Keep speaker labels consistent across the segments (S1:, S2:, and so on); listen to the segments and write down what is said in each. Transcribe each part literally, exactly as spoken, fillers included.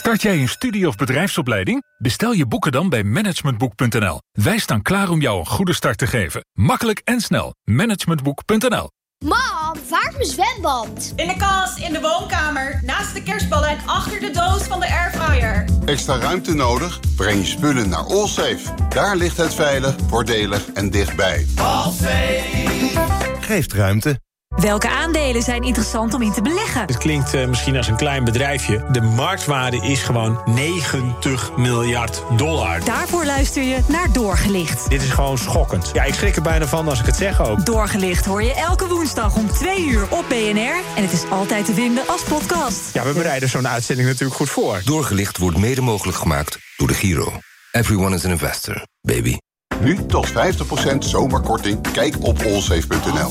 S1: Start jij een studie- of bedrijfsopleiding? Bestel je boeken dan bij managementboek punt n l. Wij staan klaar om jou een goede start te geven. Makkelijk en snel. managementboek punt n l.
S2: Mam, waar is mijn zwembad?
S3: In de kast, in de woonkamer, naast de kerstballen en achter de doos van de airfryer.
S4: Extra ruimte nodig? Breng je spullen naar Allsafe. Daar ligt het veilig, voordelig en dichtbij.
S5: Allsafe geeft ruimte.
S6: Welke aandelen zijn interessant om in te beleggen?
S7: Het klinkt uh, misschien als een klein bedrijfje. De marktwaarde is gewoon negentig miljard dollar.
S6: Daarvoor luister je naar Doorgelicht.
S7: Dit is gewoon schokkend. Ja, ik schrik er bijna van als ik het zeg ook.
S6: Doorgelicht hoor je elke woensdag om twee uur op B N R. En het is altijd te vinden als podcast.
S7: Ja, we bereiden zo'n uitzending natuurlijk goed voor.
S8: Doorgelicht wordt mede mogelijk gemaakt door de Giro. Everyone is an investor, baby.
S4: Nu tot vijftig procent zomerkorting. Kijk op allsafe punt n l.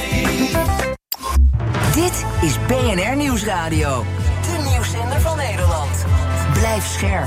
S9: Dit is B N R Nieuwsradio. De nieuwszender van Nederland. Blijf scherp.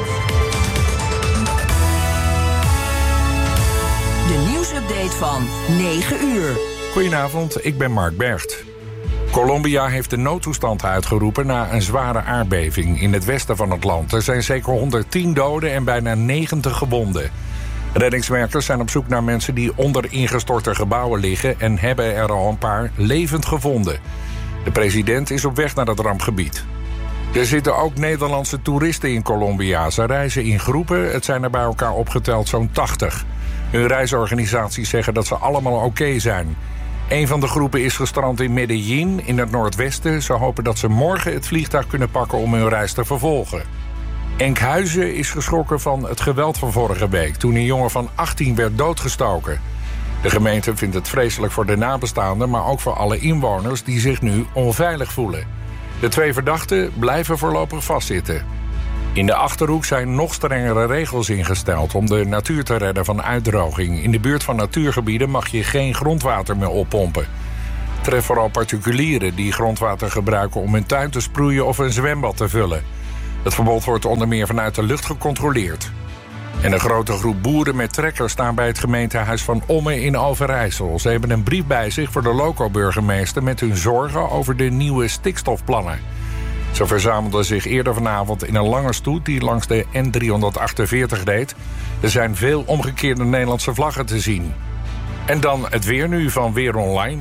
S9: De nieuwsupdate van negen uur.
S10: Goedenavond, ik ben Mark Bergt. Colombia heeft de noodtoestand uitgeroepen na een zware aardbeving in het westen van het land. Er zijn zeker honderdtien doden en bijna negentig gewonden. Reddingswerkers zijn op zoek naar mensen die onder ingestorte gebouwen liggen en hebben er al een paar levend gevonden. De president is op weg naar het rampgebied. Er zitten ook Nederlandse toeristen in Colombia. Ze reizen in groepen, het zijn er bij elkaar opgeteld zo'n tachtig. Hun reisorganisaties zeggen dat ze allemaal oké okay zijn. Een van de groepen is gestrand in Medellín, in het noordwesten. Ze hopen dat ze morgen het vliegtuig kunnen pakken om hun reis te vervolgen. Enkhuizen is geschrokken van het geweld van vorige week, toen een jongen van achttien werd doodgestoken. De gemeente vindt het vreselijk voor de nabestaanden, maar ook voor alle inwoners die zich nu onveilig voelen. De twee verdachten blijven voorlopig vastzitten. In de Achterhoek zijn nog strengere regels ingesteld om de natuur te redden van uitdroging. In de buurt van natuurgebieden mag je geen grondwater meer oppompen. Het treft vooral particulieren die grondwater gebruiken om hun tuin te sproeien of een zwembad te vullen. Het verbod wordt onder meer vanuit de lucht gecontroleerd. En een grote groep boeren met trekkers staan bij het gemeentehuis van Ommen in Overijssel. Ze hebben een brief bij zich voor de loco-burgemeester met hun zorgen over de nieuwe stikstofplannen. Ze verzamelden zich eerder vanavond in een lange stoet die langs de N driehonderdachtenveertig reed. Er zijn veel omgekeerde Nederlandse vlaggen te zien. En dan het weer nu van Weer Online.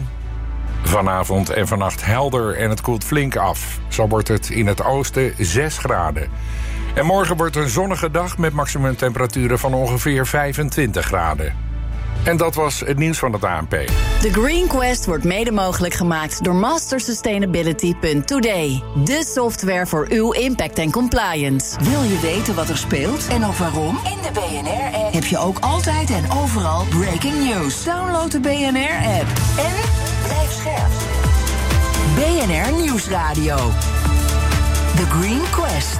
S10: Vanavond en vannacht helder en het koelt flink af. Zo wordt het in het oosten zes graden. En morgen wordt een zonnige dag met maximumtemperaturen van ongeveer vijfentwintig graden. En dat was het nieuws van het A N P.
S9: The Green Quest wordt mede mogelijk gemaakt door master sustainability punt today. De software voor uw impact en compliance. Wil je weten wat er speelt en ook waarom? In de B N R-app heb je ook altijd en overal breaking news. Download de B N R-app en blijf scherp. B N R Nieuwsradio. The Green Quest.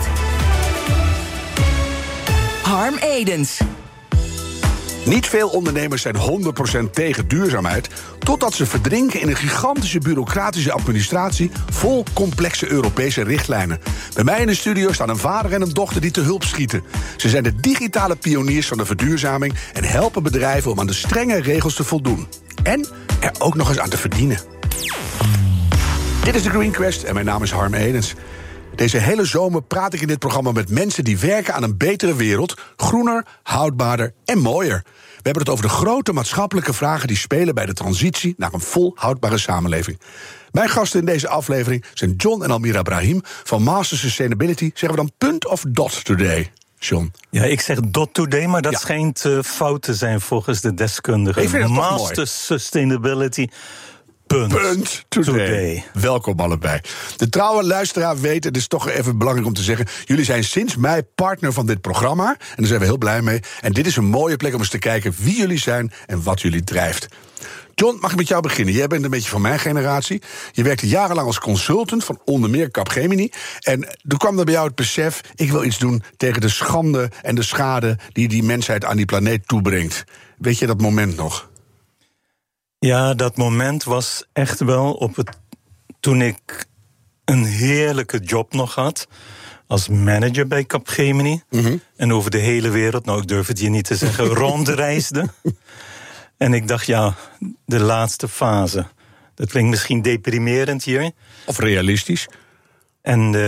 S9: Harm Edens.
S11: Niet veel ondernemers zijn honderd procent tegen duurzaamheid, totdat ze verdrinken in een gigantische bureaucratische administratie vol complexe Europese richtlijnen. Bij mij in de studio staan een vader en een dochter die te hulp schieten. Ze zijn de digitale pioniers van de verduurzaming en helpen bedrijven om aan de strenge regels te voldoen. En er ook nog eens aan te verdienen. Dit is de Green Quest en mijn naam is Harm Edens. Deze hele zomer praat ik in dit programma met mensen die werken aan een betere wereld, groener, houdbaarder en mooier. We hebben het over de grote maatschappelijke vragen die spelen bij de transitie naar een volhoudbare samenleving. Mijn gasten in deze aflevering zijn John en Almira Brahim van Master Sustainability. Zeggen we dan punt of dot today? John.
S12: Ja, ik zeg dot today, maar dat
S11: ja.
S12: schijnt uh, fout te zijn volgens de deskundigen.
S11: Ik vind het toch
S12: Master
S11: mooi.
S12: Sustainability. Punt.
S11: Punt today.
S12: today.
S11: Welkom allebei. De trouwe luisteraar weet, het is toch even belangrijk om te zeggen, jullie zijn sinds mei partner van dit programma. En daar zijn we heel blij mee. En dit is een mooie plek om eens te kijken wie jullie zijn en wat jullie drijft. John, mag ik met jou beginnen? Jij bent een beetje van mijn generatie. Je werkte jarenlang als consultant van onder meer Capgemini. En toen kwam er bij jou het besef, ik wil iets doen tegen de schande en de schade die die mensheid aan die planeet toebrengt. Weet je dat moment nog?
S12: Ja, dat moment was echt wel op het, toen ik een heerlijke job nog had als manager bij Capgemini. Mm-hmm. En over de hele wereld, nou ik durf het je niet te zeggen, rondreisde. En ik dacht, ja, de laatste fase. Dat klinkt misschien deprimerend hier.
S11: Of realistisch.
S12: En uh,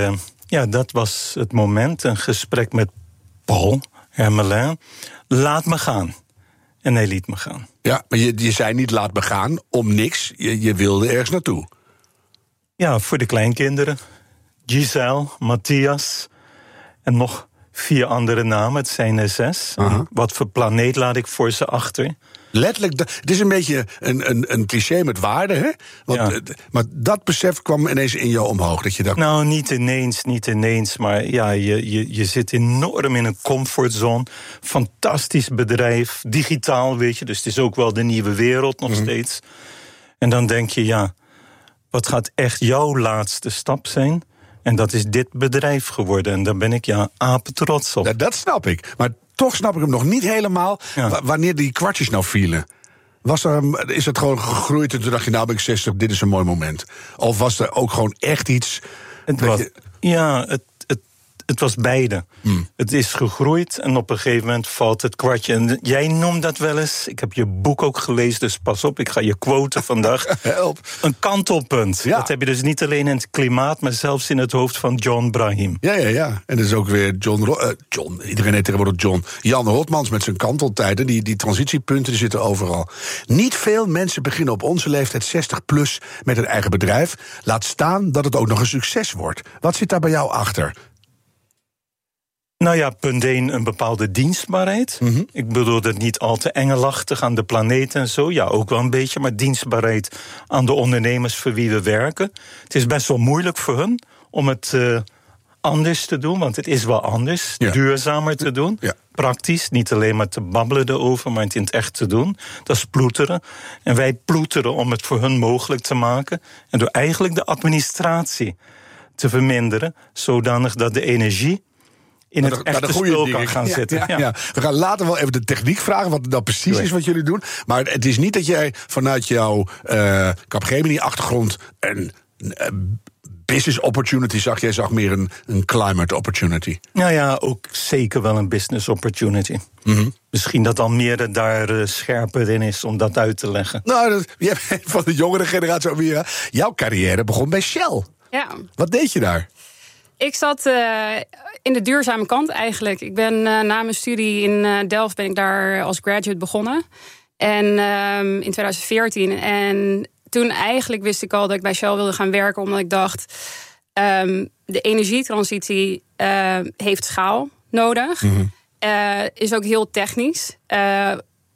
S12: Ja, dat was het moment. Een gesprek met Paul Hermelin. Laat me gaan. En hij liet me gaan.
S11: Ja, maar je, je zei niet laat me gaan om niks. Je, je wilde ergens naartoe.
S12: Ja, voor de kleinkinderen. Giselle, Matthias en nog vier andere namen. Het zijn er zes. Uh-huh. Wat voor planeet laat ik voor ze achter?
S11: Letterlijk, het is een beetje een, een, een cliché met waarde, hè? Want, ja. Maar dat besef kwam ineens in jou omhoog. Dat je dacht...
S12: Nou, niet ineens, niet ineens. Maar ja, je, je, je zit enorm in een comfortzone. Fantastisch bedrijf, digitaal, weet je. Dus het is ook wel de nieuwe wereld nog mm-hmm. steeds. En dan denk je, ja, wat gaat echt jouw laatste stap zijn? En dat is dit bedrijf geworden. En daar ben ik ja apen trots op.
S11: Ja, dat snap ik. Maar toch snap ik hem nog niet helemaal. Ja. W- wanneer die kwartjes nou vielen. Was er, is het gewoon gegroeid en toen dacht je, nou ben ik zestig, dit is een mooi moment? Of was er ook gewoon echt iets...
S12: Het was, je... Ja, het, het, het was beide. Hmm. Het is gegroeid en op een gegeven moment valt het kwartje. En jij noemt dat wel eens, ik heb je boek ook gelezen, dus pas op, ik ga je quoten vandaag.
S11: Help.
S12: Een kantelpunt.
S11: Ja.
S12: Dat heb je dus niet alleen in het klimaat, maar zelfs in het hoofd van John Brahim.
S11: Ja, ja, ja. En dat is ook weer John... Ro- uh, John, iedereen heet tegenwoordig John. Jan Rotmans met zijn kanteltijden. Die, die transitiepunten die zitten overal. Niet veel mensen beginnen op onze leeftijd zestig plus met een eigen bedrijf. Laat staan dat het ook nog een succes wordt. Wat zit daar bij jou achter?
S12: Nou ja, punt één, een bepaalde dienstbaarheid. Mm-hmm. Ik bedoel dat niet al te engelachtig aan de planeet en zo. Ja, ook wel een beetje, maar dienstbaarheid aan de ondernemers voor wie we werken. Het is best wel moeilijk voor hun om het uh, anders te doen, want het is wel anders. Ja. Duurzamer te doen, ja. Praktisch. Niet alleen maar te babbelen erover, maar het in het echt te doen. Dat is ploeteren. En wij ploeteren om het voor hun mogelijk te maken. En door eigenlijk de administratie te verminderen, zodanig dat de energie in het echte spul kan gaan
S11: ja,
S12: zitten.
S11: Ja, ja.
S12: Ja.
S11: We gaan later wel even de techniek vragen, wat dat precies Doe is wat jullie doen. Maar het is niet dat jij vanuit jouw uh, Capgemini-achtergrond een uh, business opportunity zag. Jij zag meer een, een climate opportunity.
S12: Nou ja, ook zeker wel een business opportunity. Mm-hmm. Misschien dat Almere daar uh, scherper in is om dat uit te leggen.
S11: Nou, dat, jij bent van de jongere generatie Almere. Jouw carrière begon bij Shell.
S13: Ja.
S11: Wat deed je daar?
S13: Ik zat uh, in de duurzame kant eigenlijk. Ik ben uh, na mijn studie in uh, Delft ben ik daar als graduate begonnen. En um, in twintig veertien. En toen eigenlijk wist ik al dat ik bij Shell wilde gaan werken, omdat ik dacht, um, de energietransitie uh, heeft schaal nodig. Mm-hmm. Uh, is ook heel technisch. Uh,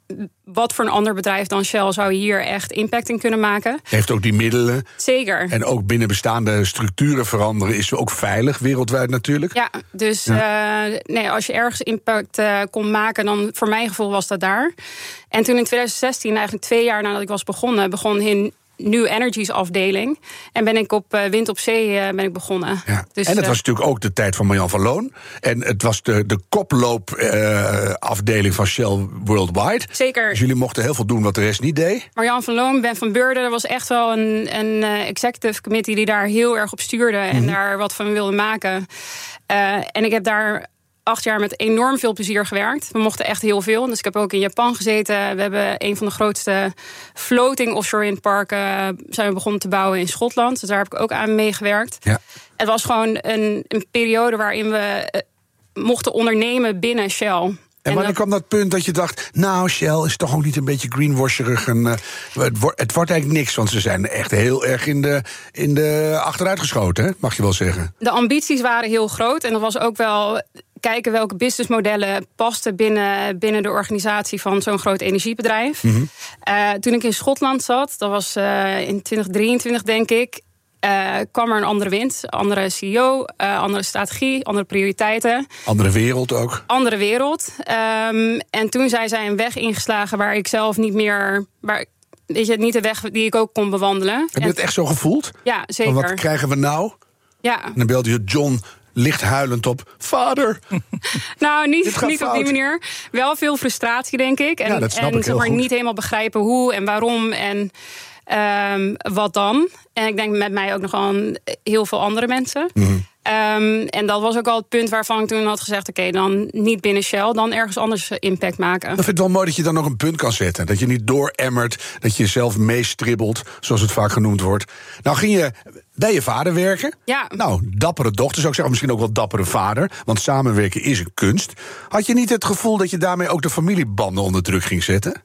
S13: Wat voor een ander bedrijf dan Shell zou hier echt impact in kunnen maken?
S11: Heeft ook die middelen.
S13: Zeker.
S11: En ook binnen bestaande structuren veranderen is ook veilig, wereldwijd natuurlijk.
S13: Ja, dus ja. Uh, nee, als je ergens impact uh, kon maken, dan voor mijn gevoel was dat daar. En toen in twintig zestien, eigenlijk twee jaar nadat ik was begonnen, begon in New Energies afdeling. En ben ik op uh, Wind op Zee uh, ben ik begonnen.
S11: Ja.
S13: Dus,
S11: en het
S13: uh,
S11: was natuurlijk ook de tijd van Marjan van Loon. En het was de, de koploop uh, afdeling van Shell Worldwide.
S13: Zeker.
S11: Dus jullie mochten heel veel doen wat de rest niet deed.
S13: Marjan van Loon, Ben van Beurden, er was echt wel een, een uh, executive committee die daar heel erg op stuurde en mm-hmm. daar wat van wilde maken. Uh, en ik heb daar acht jaar met enorm veel plezier gewerkt. We mochten echt heel veel. Dus ik heb ook in Japan gezeten. We hebben een van de grootste floating offshore windparken uh, zijn we begonnen te bouwen in Schotland. Dus daar heb ik ook aan meegewerkt. Ja. Het was gewoon een, een periode waarin we uh, mochten ondernemen binnen Shell.
S11: En wanneer dat... kwam dat punt dat je dacht, nou, Shell is toch ook niet een beetje greenwasherig en uh, het, wordt, het wordt eigenlijk niks, want ze zijn echt heel erg in de, in de achteruit geschoten, hè? Mag je wel zeggen.
S13: De ambities waren heel groot en dat was ook wel kijken welke businessmodellen pasten binnen, binnen de organisatie van zo'n groot energiebedrijf. Mm-hmm. Uh, toen ik in Schotland zat, dat was uh, in twintig drieëntwintig denk ik, Uh, kwam er een andere wind, andere C E O, uh, andere strategie, andere prioriteiten.
S11: Andere wereld ook.
S13: Andere wereld. Um, en toen zijn zij een weg ingeslagen waar ik zelf niet meer, waar, weet je, niet de weg die ik ook kon bewandelen.
S11: Heb je
S13: en,
S11: het echt zo gevoeld?
S13: Ja, zeker.
S11: Van wat krijgen we nou?
S13: Ja.
S11: En dan belde je John licht huilend op, vader.
S13: Nou, niet, niet op die manier. Wel veel frustratie, denk ik. En,
S11: ja, dat snap
S13: en
S11: ik heel
S13: maar
S11: goed.
S13: Niet helemaal begrijpen hoe en waarom en Um, wat dan? En ik denk met mij ook nog aan heel veel andere mensen. Mm-hmm. Um, en dat was ook al het punt waarvan ik toen had gezegd, oké, okay, dan niet binnen Shell, dan ergens anders impact maken.
S11: Ik vind het wel mooi dat je dan nog een punt kan zetten. Dat je niet dooremmert, dat je jezelf meestribbelt, zoals het vaak genoemd wordt. Nou ging je bij je vader werken.
S13: Ja.
S11: Nou, dappere dochter, zou ik zeggen. Misschien ook wel dappere vader. Want samenwerken is een kunst. Had je niet het gevoel dat je daarmee ook de familiebanden onder druk ging zetten?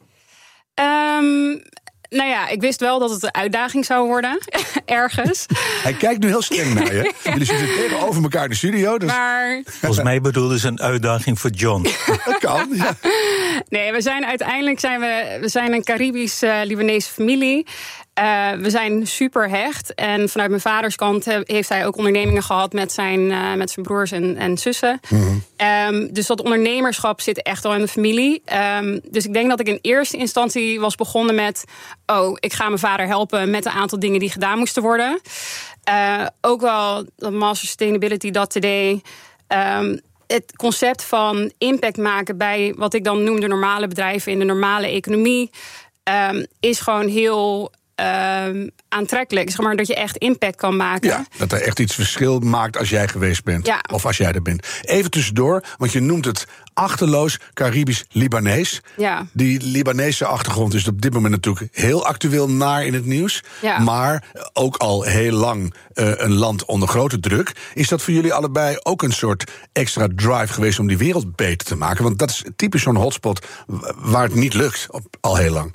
S13: Um, nou ja, ik wist wel dat het een uitdaging zou worden. Ergens.
S11: Hij kijkt nu heel streng naar je. Jullie zitten tegenover elkaar in de studio. Dus...
S13: Maar...
S12: Volgens mij bedoelde ze een uitdaging voor John.
S11: Dat kan, ja.
S13: Nee, we zijn uiteindelijk zijn we, we zijn een Caribisch-Libanese uh, familie. Uh, we zijn super hecht. En vanuit mijn vaders kant heeft hij ook ondernemingen gehad met zijn, uh, met zijn broers en, en zussen. Mm-hmm. Um, dus dat ondernemerschap zit echt al in de familie. Um, dus ik denk dat ik in eerste instantie was begonnen met... oh, ik ga mijn vader helpen met een aantal dingen die gedaan moesten worden. Uh, ook wel dat Master Sustainability dat today... Um, het concept van impact maken bij wat ik dan noem de normale bedrijven in de normale economie... Um, is gewoon heel... Um, aantrekkelijk. Zeg maar dat je echt impact kan maken.
S11: Ja, dat er echt iets verschil maakt als jij geweest bent.
S13: Ja.
S11: Of als jij er bent. Even tussendoor, want je noemt het achterloos Caribisch-Libanees.
S13: Ja.
S11: Die Libanese achtergrond is op dit moment natuurlijk heel actueel naar in het nieuws.
S13: Ja.
S11: Maar ook al heel lang uh, een land onder grote druk. Is dat voor jullie allebei ook een soort extra drive geweest om die wereld beter te maken? Want dat is typisch zo'n hotspot waar het niet lukt op, al heel lang.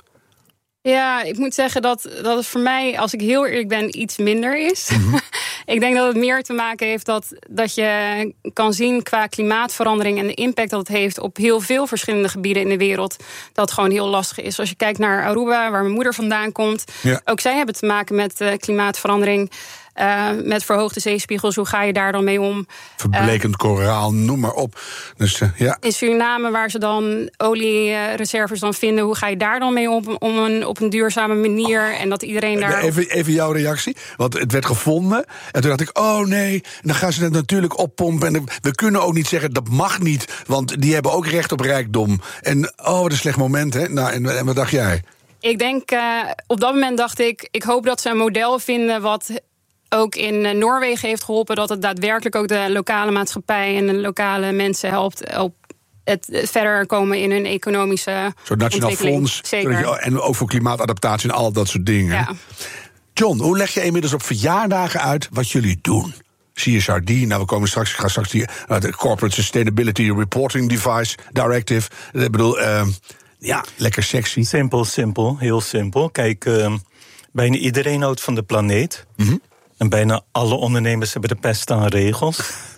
S13: Ja, ik moet zeggen dat, dat het voor mij, als ik heel eerlijk ben, iets minder is. Mm-hmm. Ik denk dat het meer te maken heeft dat, dat je kan zien qua klimaatverandering en de impact dat het heeft op heel veel verschillende gebieden in de wereld. Dat het gewoon heel lastig is. Als je kijkt naar Aruba, waar mijn moeder vandaan komt. Ja. Ook zij hebben te maken met uh, klimaatverandering. Uh, met verhoogde zeespiegels, hoe ga je daar dan mee om?
S11: Verblekend uh, koraal, noem maar op. Dus, uh, ja.
S13: In Suriname, waar ze dan oliereserves dan vinden, hoe ga je daar dan mee om, om een, op een duurzame manier? Oh. En dat iedereen daar...
S11: Even, even jouw reactie, want het werd gevonden. En toen dacht ik, oh nee, en dan gaan ze het natuurlijk oppompen. En we kunnen ook niet zeggen, dat mag niet, want die hebben ook recht op rijkdom. En oh, wat een slecht moment, hè? Nou, en, en wat dacht jij?
S13: Ik denk, uh, op dat moment dacht ik, ik hoop dat ze een model vinden wat... ook in Noorwegen heeft geholpen... dat het daadwerkelijk ook de lokale maatschappij... en de lokale mensen helpt op het verder komen in hun economische
S11: Zo'n nationaal fonds.
S13: Zeker.
S11: Je, en ook voor klimaatadaptatie en al dat soort dingen.
S13: Ja.
S11: John, hoe leg je inmiddels op verjaardagen uit wat jullie doen? C S R D, nou we komen straks, ik ga straks die uh, de Corporate Sustainability Reporting Device Directive. Ik bedoel, uh, ja, lekker sexy.
S12: Simpel, simpel, heel simpel. Kijk, uh, bijna iedereen houdt van de planeet. Mm-hmm. En bijna alle ondernemers hebben de pest aan regels.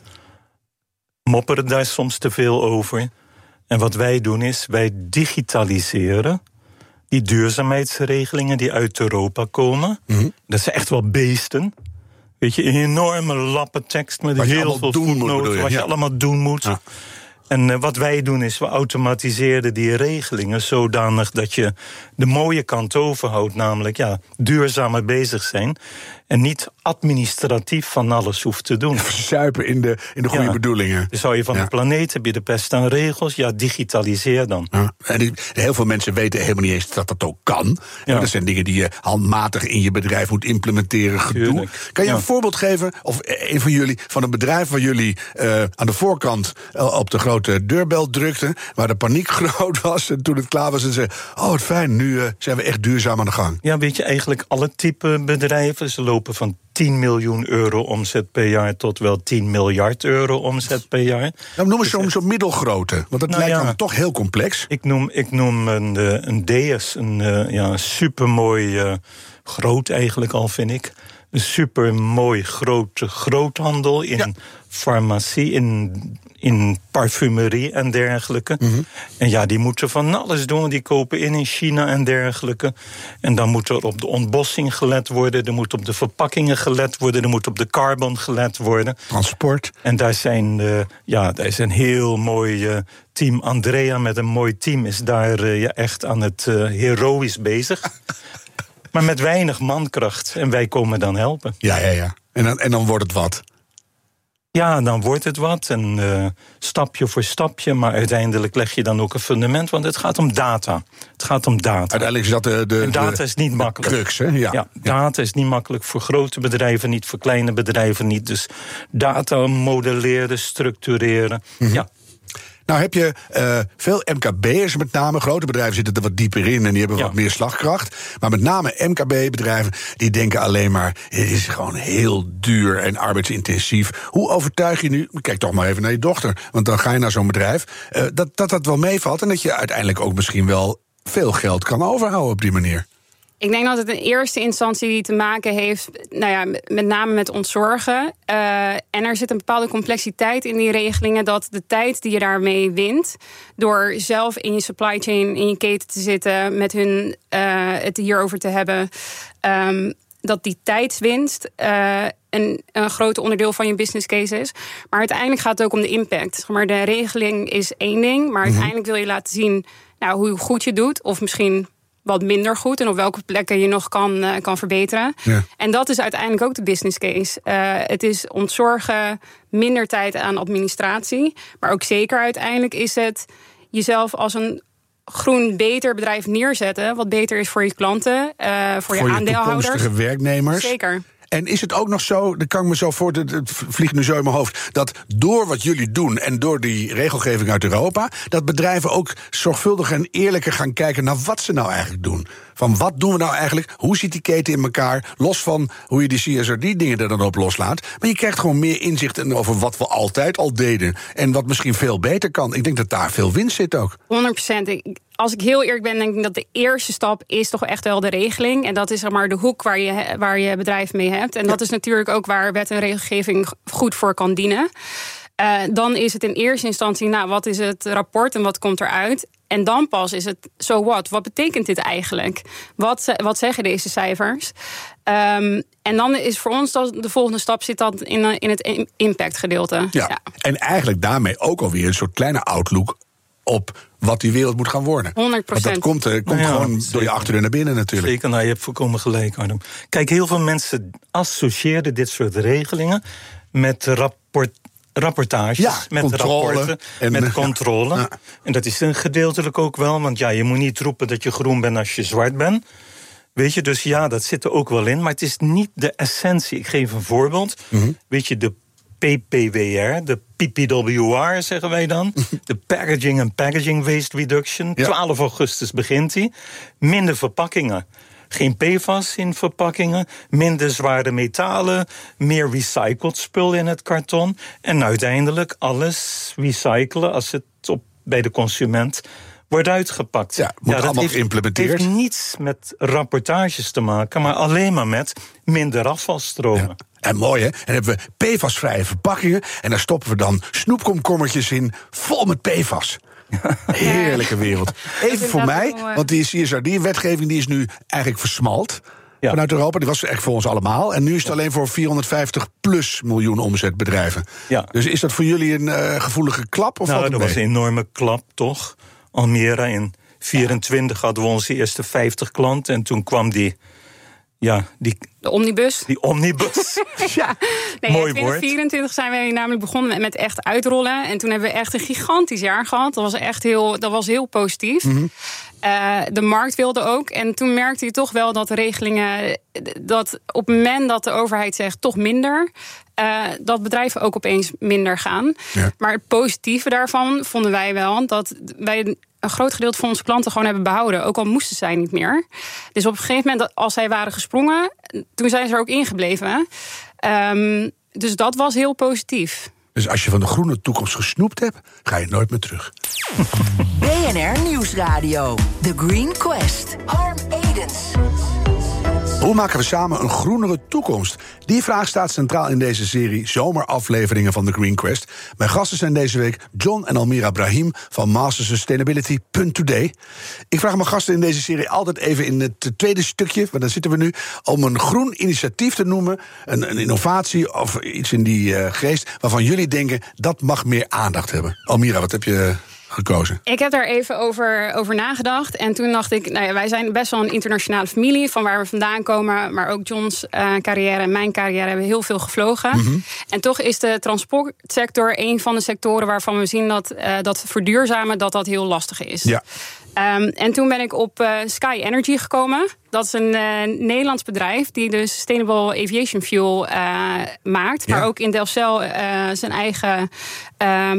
S12: Mopperen daar soms te veel over. En wat wij doen is, wij digitaliseren die duurzaamheidsregelingen die uit Europa komen. Mm-hmm. Dat zijn echt wel beesten. Weet je, enorme lappen tekst met wat heel veel voetnoten. Wat je ja. allemaal doen moet. Ja. En uh, wat wij doen is, we automatiseren die regelingen zodanig dat je de mooie kant overhoudt, namelijk ja, duurzamer bezig zijn en niet administratief van alles hoeft te doen.
S11: Verzuipen in de, in de goede
S12: ja.
S11: bedoelingen.
S12: Dus hou je van ja. de planeet, heb je de pest aan regels, ja, digitaliseer dan.
S11: Ja. En die, heel veel mensen weten helemaal niet eens dat dat ook kan. Ja. Dat zijn dingen die je handmatig in je bedrijf moet implementeren, gedoe. Kan je ja. een voorbeeld geven, of een van jullie, van een bedrijf waar jullie uh, aan de voorkant uh, op de grote deurbel drukten, waar de paniek groot was en toen het klaar was en ze, oh wat fijn, nu uh, zijn we echt duurzaam aan de gang.
S12: Ja, weet je, eigenlijk alle type bedrijven, ze lopen van tien miljoen euro omzet per jaar tot wel tien miljard euro omzet per jaar.
S11: Nou, noem eens zo'n zo middelgrote, want dat nou, lijkt
S12: ja,
S11: dan toch heel complex.
S12: Ik noem, ik noem een, een D S, een uh, ja, supermooi, uh, groot eigenlijk al vind ik. Een supermooi grote groothandel in ja. farmacie, in, in parfumerie en dergelijke. Mm-hmm. En ja, die moeten van alles doen. Die kopen in in China en dergelijke. En dan moet er op de ontbossing gelet worden. Er moet op de verpakkingen gelet worden. Er moet op de carbon gelet worden.
S11: Transport.
S12: En daar zijn, uh, ja, daar is een heel mooi uh, team. Andrea met een mooi team is daar uh, ja, echt aan het uh, heroïs bezig. Maar met weinig mankracht. En wij komen dan helpen.
S11: Ja, ja, ja. En dan, en dan wordt het wat.
S12: Ja, dan wordt het wat. En uh, stapje voor stapje. Maar uiteindelijk leg je dan ook een fundament. Want het gaat om data. Het gaat om data.
S11: Uiteindelijk is dat de... de
S12: en data
S11: de,
S12: is niet makkelijk.
S11: Crux, hè? Ja.
S12: Ja, data is niet makkelijk voor grote bedrijven niet. Voor kleine bedrijven niet. Dus data modelleren, structureren. Mm-hmm. Ja.
S11: Nou heb je uh, veel M K B'ers met name. Grote bedrijven zitten er wat dieper in en die hebben ja. wat meer slagkracht. Maar met name M K B-bedrijven die denken alleen maar... het is gewoon heel duur en arbeidsintensief. Hoe overtuig je nu... Kijk toch maar even naar je dochter, want dan ga je naar zo'n bedrijf... Uh, dat, dat dat wel meevalt en dat je uiteindelijk ook misschien wel... veel geld kan overhouden op die manier.
S13: Ik denk dat het in eerste instantie te maken heeft... nou ja, met name met ontzorgen. Uh, en er zit een bepaalde complexiteit in die regelingen... dat de tijd die je daarmee wint... door zelf in je supply chain, in je keten te zitten... met hun uh, het hierover te hebben... Um, dat die tijdswinst uh, een, een groot onderdeel van je business case is. Maar uiteindelijk gaat het ook om de impact. Maar de regeling is één ding, maar mm-hmm. uiteindelijk wil je laten zien... nou, hoe goed je doet, of misschien wat minder goed... en op welke plekken je nog kan, uh, kan verbeteren. Ja. En dat is uiteindelijk ook de business case. Uh, het is ontzorgen, minder tijd aan administratie... maar ook zeker uiteindelijk is het jezelf als een... groen beter bedrijf neerzetten... wat beter is voor je klanten, uh, voor je
S11: voor je
S13: aandeelhouders.
S11: Voor je toekomstige werknemers.
S13: Zeker.
S11: En is het ook nog zo, dat kan ik me zo voor, het vliegt nu zo in mijn hoofd... dat door wat jullie doen en door die regelgeving uit Europa... dat bedrijven ook zorgvuldiger en eerlijker gaan kijken... naar wat ze nou eigenlijk doen. Van wat doen we nou eigenlijk? Hoe zit die keten in elkaar? Los van hoe je die C S R D-dingen er dan op loslaat. Maar je krijgt gewoon meer inzicht over wat we altijd al deden. En wat misschien veel beter kan. Ik denk dat daar veel winst zit ook.
S13: honderd procent. Als ik heel eerlijk ben, denk ik dat de eerste stap is toch echt wel de regeling. En dat is zeg maar de hoek waar je, waar je bedrijf mee hebt. En dat is natuurlijk ook waar wet en regelgeving goed voor kan dienen. Uh, dan is het in eerste instantie, nou, wat is het rapport en wat komt eruit? En dan pas is het, so what? Wat betekent dit eigenlijk? Wat, wat zeggen deze cijfers? Um, en dan is voor ons dat de volgende stap zit dat in, in het impactgedeelte.
S11: Ja, ja, en eigenlijk daarmee ook alweer een soort kleine outlook op wat die wereld moet gaan worden.
S13: honderd procent.
S11: Want dat komt, uh, komt nou ja, gewoon zeker. Door je achterdeur naar binnen natuurlijk.
S12: Zeker, nou, je hebt volkomen gelijk, Arno. Kijk, heel veel mensen associëren dit soort regelingen met rapport. Rapportages, ja, met controle rapporten, en, met controle. Ja. En dat is een gedeeltelijk ook wel, want ja, je moet niet roepen dat je groen bent als je zwart bent. Weet je, dus ja, dat zit er ook wel in, maar het is niet de essentie. Ik geef een voorbeeld. Mm-hmm. Weet je, de P P W R, de P P W R zeggen wij dan. De Packaging and Packaging Waste Reduction. Ja. twaalf augustus begint die. Minder verpakkingen. Geen P F A S in verpakkingen, minder zware metalen, meer recycled spul in het karton. En uiteindelijk alles recyclen als het op, bij de consument wordt uitgepakt.
S11: Ja, moet ja, allemaal
S12: heeft,
S11: geïmplementeerd.
S12: Het heeft niets met rapportages te maken, maar alleen maar met minder afvalstromen.
S11: Ja. En mooi, hè? En dan hebben we P F A S-vrije verpakkingen en daar stoppen we dan snoepkomkommertjes in, vol met P F A S. Heerlijke wereld. Even voor mij, want die C S R D-wetgeving die is nu eigenlijk versmalt. Ja. Vanuit Europa, die was echt voor ons allemaal. En nu is het alleen voor vierhonderdvijftig plus miljoen omzetbedrijven. Ja. Dus is dat voor jullie een uh, gevoelige klap? Of
S12: nou,
S11: wat
S12: dat was een enorme klap, toch? Almere in vierentwintig ja. hadden we onze eerste vijftig klanten. En toen kwam die... Ja, die,
S13: de omnibus.
S12: Die omnibus.
S13: ja, nee, mooi in twintig vierentwintig zijn wij namelijk begonnen met, met echt uitrollen. En toen hebben we echt een gigantisch jaar gehad. Dat was echt heel, dat was heel positief. Mm-hmm. Uh, de markt wilde ook. En toen merkte je toch wel dat de regelingen... dat op het moment dat de overheid zegt toch minder... Uh, dat bedrijven ook opeens minder gaan. Ja. Maar het positieve daarvan vonden wij wel... dat wij een groot gedeelte van onze klanten gewoon hebben behouden. Ook al moesten zij niet meer. Dus op een gegeven moment, als zij waren gesprongen... toen zijn ze er ook ingebleven. Um, dus dat was heel positief.
S11: Dus als je van de groene toekomst gesnoept hebt... ga je nooit meer terug.
S9: B N R Nieuwsradio. The Green Quest. Harm Edens.
S11: Hoe maken we samen een groenere toekomst? Die vraag staat centraal in deze serie zomerafleveringen van The Green Quest. Mijn gasten zijn deze week John en Almira Brahim van Master Sustainability punt today. Ik vraag mijn gasten in deze serie altijd even in het tweede stukje, want daar zitten we nu, om een groen initiatief te noemen, een, een innovatie of iets in die uh, geest, waarvan jullie denken dat mag meer aandacht hebben. Almira, wat heb je gekozen?
S13: Ik heb daar even over, over nagedacht. En toen dacht ik, nou ja, wij zijn best wel een internationale familie, van waar we vandaan komen, maar ook John's uh, carrière en mijn carrière hebben heel veel gevlogen. Mm-hmm. En toch is de transportsector een van de sectoren waarvan we zien dat, uh, dat verduurzamen dat dat heel lastig is. Ja. Um, en toen ben ik op uh, Sky Energy gekomen. Dat is een uh, Nederlands bedrijf die dus Sustainable Aviation Fuel uh, maakt. Maar ja. ook in Delfzijl uh, zijn eigen um,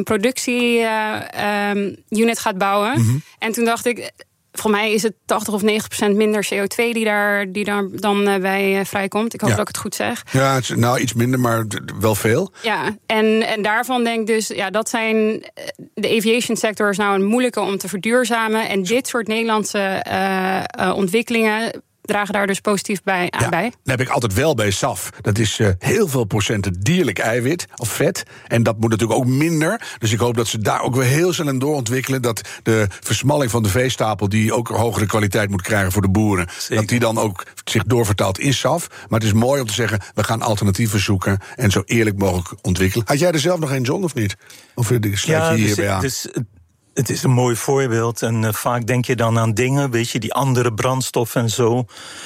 S13: productie-unit uh, um, gaat bouwen. Mm-hmm. En toen dacht ik, voor mij is het tachtig of negentig procent minder C O twee die daar, die daar dan uh, bij uh, vrijkomt. Ik hoop ja. dat ik het goed zeg.
S11: Ja, het is, nou iets minder, maar wel veel.
S13: Ja, en, en daarvan denk ik dus, ja, dat zijn de aviation sector is nou een moeilijke om te verduurzamen. En dit soort Nederlandse uh, uh, ontwikkelingen dragen daar dus positief bij, aan
S11: ja,
S13: bij.
S11: Dat heb ik altijd wel bij S A F. Dat is uh, heel veel procenten dierlijk eiwit of vet. En dat moet natuurlijk ook minder. Dus ik hoop dat ze daar ook weer heel snel in doorontwikkelen. Dat de versmalling van de veestapel, die ook hogere kwaliteit moet krijgen voor de boeren, zeker, dat die dan ook zich doorvertaalt in S A F. Maar het is mooi om te zeggen, we gaan alternatieven zoeken en zo eerlijk mogelijk ontwikkelen. Had jij er zelf nog een, John, of niet? Of sluit je
S12: ja,
S11: hierbij
S12: dus,
S11: aan?
S12: Dus, het is een mooi voorbeeld en uh, vaak denk je dan aan dingen, weet je, die andere brandstof en zo.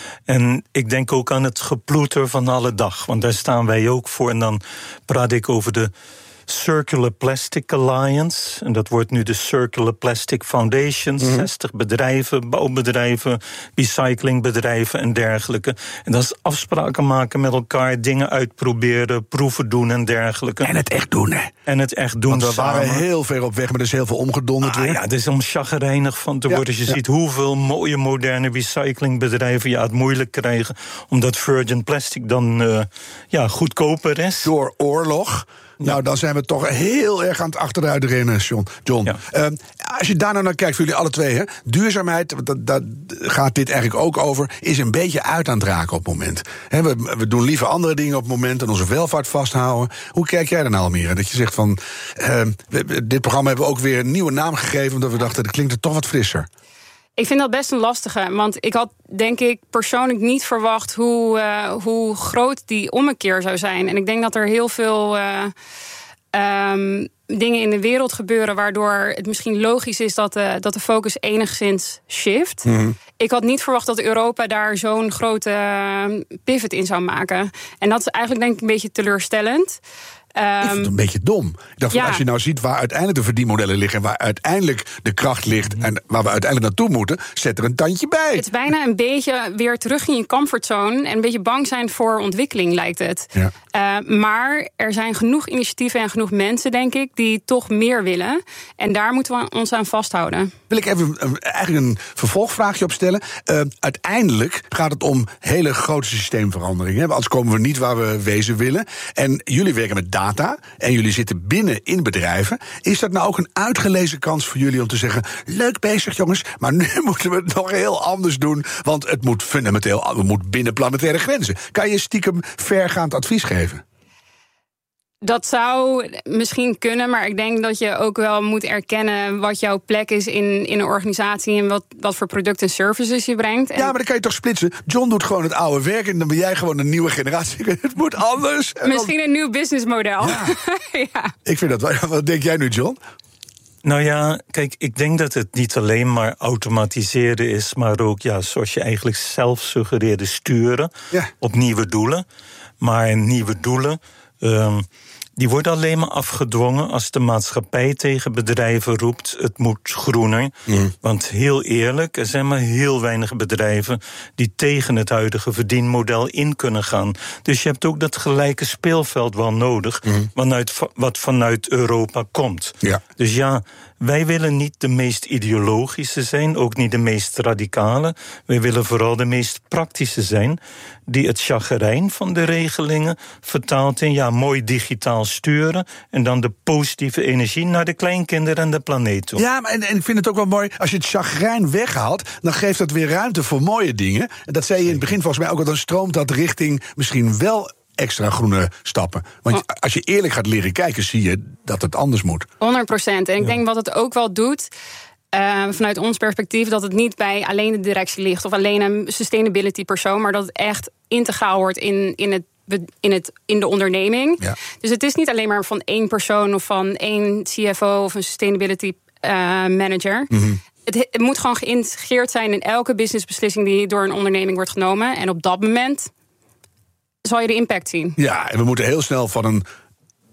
S12: En ik denk ook aan het geploeter van alle dag, want daar staan wij ook voor. En dan praat ik over de Circular Plastic Alliance. En dat wordt nu de Circular Plastic Foundation. Mm-hmm. zestig bedrijven, bouwbedrijven, recyclingbedrijven en dergelijke. En dat is afspraken maken met elkaar, dingen uitproberen, proeven doen en dergelijke.
S11: En het echt doen, hè?
S12: En het echt doen.
S11: Want we
S12: samen.
S11: waren heel ver op weg, maar er is heel veel omgedonderd
S12: ah,
S11: weer.
S12: Ja, het is om chagrijnig van te worden. Ja, je ja. ziet hoeveel mooie moderne recyclingbedrijven ja, het moeilijk krijgen, omdat virgin plastic dan uh, ja, goedkoper is.
S11: Door oorlog. Ja. Nou, dan zijn we toch heel erg aan het achteruit rennen, John. John. Ja. Uh, als je daar nou naar kijkt, voor jullie alle twee, hè, duurzaamheid, daar gaat dit eigenlijk ook over, is een beetje uit aan het raken op het moment. He, we, we doen liever andere dingen op het moment en onze welvaart vasthouden. Hoe kijk jij er nou, Almere? Dat je zegt van, uh, we, dit programma hebben we ook weer een nieuwe naam gegeven, omdat we dachten, dat klinkt er toch wat frisser.
S13: Ik vind dat best een lastige, want ik had denk ik persoonlijk niet verwacht hoe, uh, hoe groot die ommekeer zou zijn. En ik denk dat er heel veel uh, um, dingen in de wereld gebeuren waardoor het misschien logisch is dat de, dat de focus enigszins shift. Mm-hmm. Ik had niet verwacht dat Europa daar zo'n grote pivot in zou maken. En dat is eigenlijk denk ik een beetje teleurstellend.
S11: Um, ik vind het een beetje dom. Ik dacht, ja. Als je nou ziet waar uiteindelijk de verdienmodellen liggen en waar uiteindelijk de kracht ligt en waar we uiteindelijk naartoe moeten, zet er een tandje bij.
S13: Het is bijna een beetje weer terug in je comfortzone en een beetje bang zijn voor ontwikkeling, lijkt het. Ja. Uh, maar er zijn genoeg initiatieven en genoeg mensen, denk ik, die toch meer willen. En daar moeten we ons aan vasthouden.
S11: Wil ik even een, eigenlijk een vervolgvraagje opstellen. Uh, uiteindelijk gaat het om hele grote systeemveranderingen. Anders komen we niet waar we wezen willen. En jullie werken met data en jullie zitten binnen in bedrijven. Is dat nou ook een uitgelezen kans voor jullie om te zeggen, leuk bezig jongens, maar nu moeten we het nog heel anders doen, want het moet fundamenteel, het moet binnen planetaire grenzen. Kan je stiekem vergaand advies geven?
S13: Dat zou misschien kunnen, maar ik denk dat je ook wel moet erkennen wat jouw plek is in, in een organisatie en wat, wat voor producten en services je brengt. En
S11: ja, maar dan kan je toch splitsen. John doet gewoon het oude werk en dan ben jij gewoon een nieuwe generatie. Het moet anders.
S13: Misschien dan een nieuw businessmodel.
S11: Ja. ja. Ik vind dat wel. Wat denk jij nu, John?
S12: Nou ja, kijk, ik denk dat het niet alleen maar automatiseren is, maar ook, ja, zoals je eigenlijk zelf suggereerde, sturen ja. op nieuwe doelen. Maar nieuwe doelen, Um, die worden alleen maar afgedwongen als de maatschappij tegen bedrijven roept, het moet groener. Mm. Want heel eerlijk, er zijn maar heel weinig bedrijven die tegen het huidige verdienmodel in kunnen gaan. Dus je hebt ook dat gelijke speelveld wel nodig, mm. vanuit, wat vanuit Europa komt. Ja. Dus ja, wij willen niet de meest ideologische zijn, ook niet de meest radicale. Wij willen vooral de meest praktische zijn, die het chagrijn van de regelingen vertaalt in ja, mooi digitaal sturen en dan de positieve energie naar de kleinkinderen en de planeet toe.
S11: Ja, en, en ik vind het ook wel mooi, als je het chagrijn weghaalt, dan geeft dat weer ruimte voor mooie dingen. En dat zei je in het begin volgens mij ook, al dan stroomt dat richting misschien wel extra groene stappen. Want oh. als je eerlijk gaat leren kijken, zie je dat het anders moet.
S13: honderd procent. En ik ja. denk wat het ook wel doet, Uh, vanuit ons perspectief, dat het niet bij alleen de directie ligt of alleen een sustainability persoon, maar dat het echt integraal wordt in, in, het, in, het, in de onderneming. Ja. Dus het is niet alleen maar van één persoon of van één C F O of een sustainability uh, manager. Mm-hmm. Het, het moet gewoon geïntegreerd zijn in elke businessbeslissing die door een onderneming wordt genomen. En op dat moment zal je de impact zien.
S11: Ja, en we moeten heel snel van een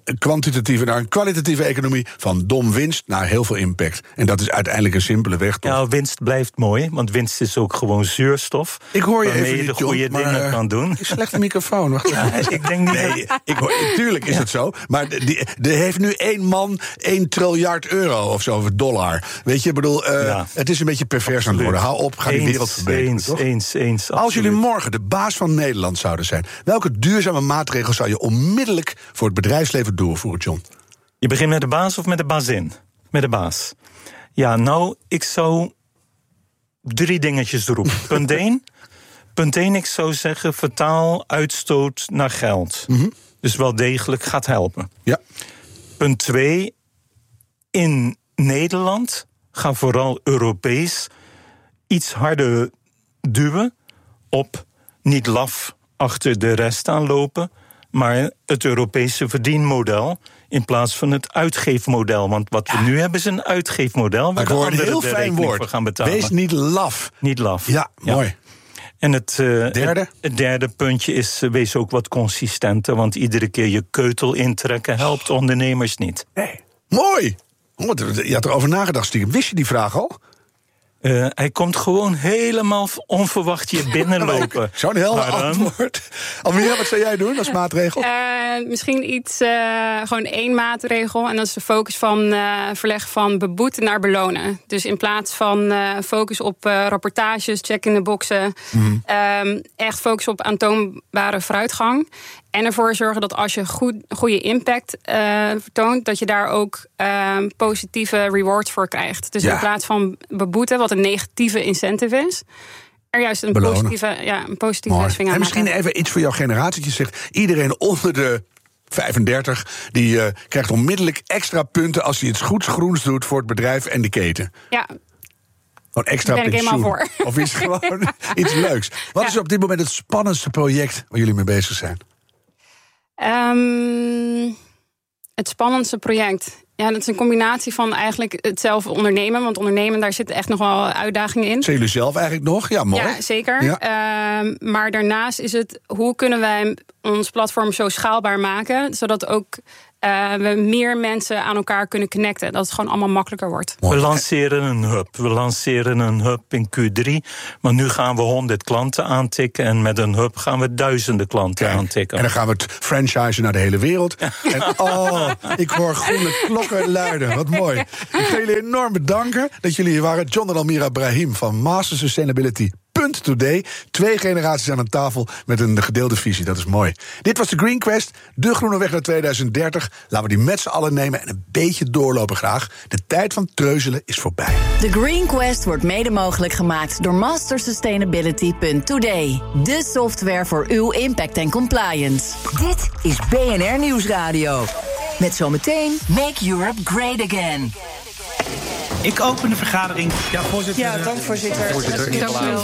S11: kwantitatieve naar een kwalitatieve economie, van dom winst naar heel veel impact. En dat is uiteindelijk een simpele weg, toch?
S12: Ja, winst blijft mooi, want winst is ook gewoon zuurstof.
S11: Ik hoor je
S12: waarmee
S11: even
S12: je
S11: niet,
S12: de goede
S11: John, maar,
S12: dingen kan doen.
S11: Slechte microfoon. Wacht
S12: ja, ik denk niet.
S11: Nee, ik hoor, tuurlijk is het zo. Maar die, er heeft nu één man één triljard euro of zo, of dollar. Weet je, ik bedoel, uh, ja. het is een beetje pervers aan het worden. Hou op, ga die
S12: eens,
S11: wereld verbeteren,
S12: eens,
S11: toch?
S12: Eens, eens,
S11: Als jullie morgen de baas van Nederland zouden zijn, welke duurzame maatregels zou je onmiddellijk voor het bedrijfsleven doorvoeren, John?
S12: Je begint met de baas of met de bazin? Met de baas. Ja, nou, ik zou drie dingetjes roepen. Punt één. Punt één, ik zou zeggen, vertaal uitstoot naar geld. Mm-hmm. Dus wel degelijk gaat helpen.
S11: Ja.
S12: Punt twee, in Nederland, ga vooral Europees iets harder duwen op niet laf achter de rest aanlopen, maar het Europese verdienmodel in plaats van het uitgeefmodel. Want wat ja. we nu hebben is een uitgeefmodel waar
S11: ik
S12: de
S11: hoor
S12: anderen
S11: een heel
S12: de
S11: fijn
S12: rekening
S11: woord.
S12: voor gaan betalen.
S11: Wees niet laf.
S12: Niet laf.
S11: Ja, ja. mooi.
S12: En het, uh,
S11: derde?
S12: Het, het derde puntje is, uh, wees ook wat consistenter, want iedere keer je keutel intrekken helpt ondernemers niet.
S11: Nee. Mooi! Je had erover nagedacht, stiekem. Wist je die vraag al?
S12: Uh, hij komt gewoon helemaal onverwacht je binnenlopen.
S11: Zo'n helder antwoord. Almira, wat zou jij doen als maatregel?
S13: Uh, misschien iets, uh, gewoon één maatregel. En dat is de focus van uh, verleggen van beboeten naar belonen. Dus in plaats van uh, focus op uh, rapportages, check in de boxen. Mm-hmm. Um, echt focus op aantoonbare vooruitgang. En ervoor zorgen dat als je goed, goede impact uh, vertoont, dat je daar ook uh, positieve rewards voor krijgt. Dus ja. in plaats van beboeten, wat een negatieve incentive is, er juist een Belonen. positieve, ja, een positieve swing aan.
S11: En misschien
S13: maken.
S11: even iets voor jouw generatie. Je zegt, iedereen onder de vijfendertig, die uh, krijgt onmiddellijk extra punten als hij iets goeds groens doet voor het bedrijf en de keten.
S13: Ja.
S11: Gewoon extra
S13: Daar ben ik
S11: pensioen.
S13: helemaal voor.
S11: Of iets gewoon iets leuks. Wat ja. is op dit moment het spannendste project waar jullie mee bezig zijn?
S13: Um, het spannendste project. Ja, dat is een combinatie van eigenlijk het zelf ondernemen. Want ondernemen, daar zitten echt nog wel uitdagingen in.
S11: Zijn jullie zelf eigenlijk nog? Ja, mooi.
S13: Ja, zeker. Ja. Um, maar daarnaast is het, hoe kunnen wij ons platform zo schaalbaar maken, zodat ook uh, we meer mensen aan elkaar kunnen connecten. Dat het gewoon allemaal makkelijker wordt.
S12: We lanceren een hub. We lanceren een hub in Q drie. Maar nu gaan we honderd klanten aantikken. En met een hub gaan we duizenden klanten Kijk, aantikken.
S11: En dan gaan we het franchisen naar de hele wereld. Ja. En oh, ik hoor groene klokken luiden. Wat mooi. Ik ga jullie enorm bedanken dat jullie hier waren. John en Almira Brahim van Master Sustainability. Today. Twee generaties aan een tafel met een gedeelde visie. Dat is mooi. Dit was de Green Quest, de groene weg naar tweeduizend dertig. Laten we die met z'n allen nemen en een beetje doorlopen graag. De tijd van treuzelen is voorbij.
S9: De Green Quest wordt mede mogelijk gemaakt door master sustainability punt today. De software voor uw impact en compliance.
S14: Dit is B N R Nieuwsradio. Met zometeen Make Europe Great Again.
S15: Ik open de vergadering. Ja, voorzitter.
S16: Ja, dank voorzitter.
S15: voorzitter.
S16: Dank u wel.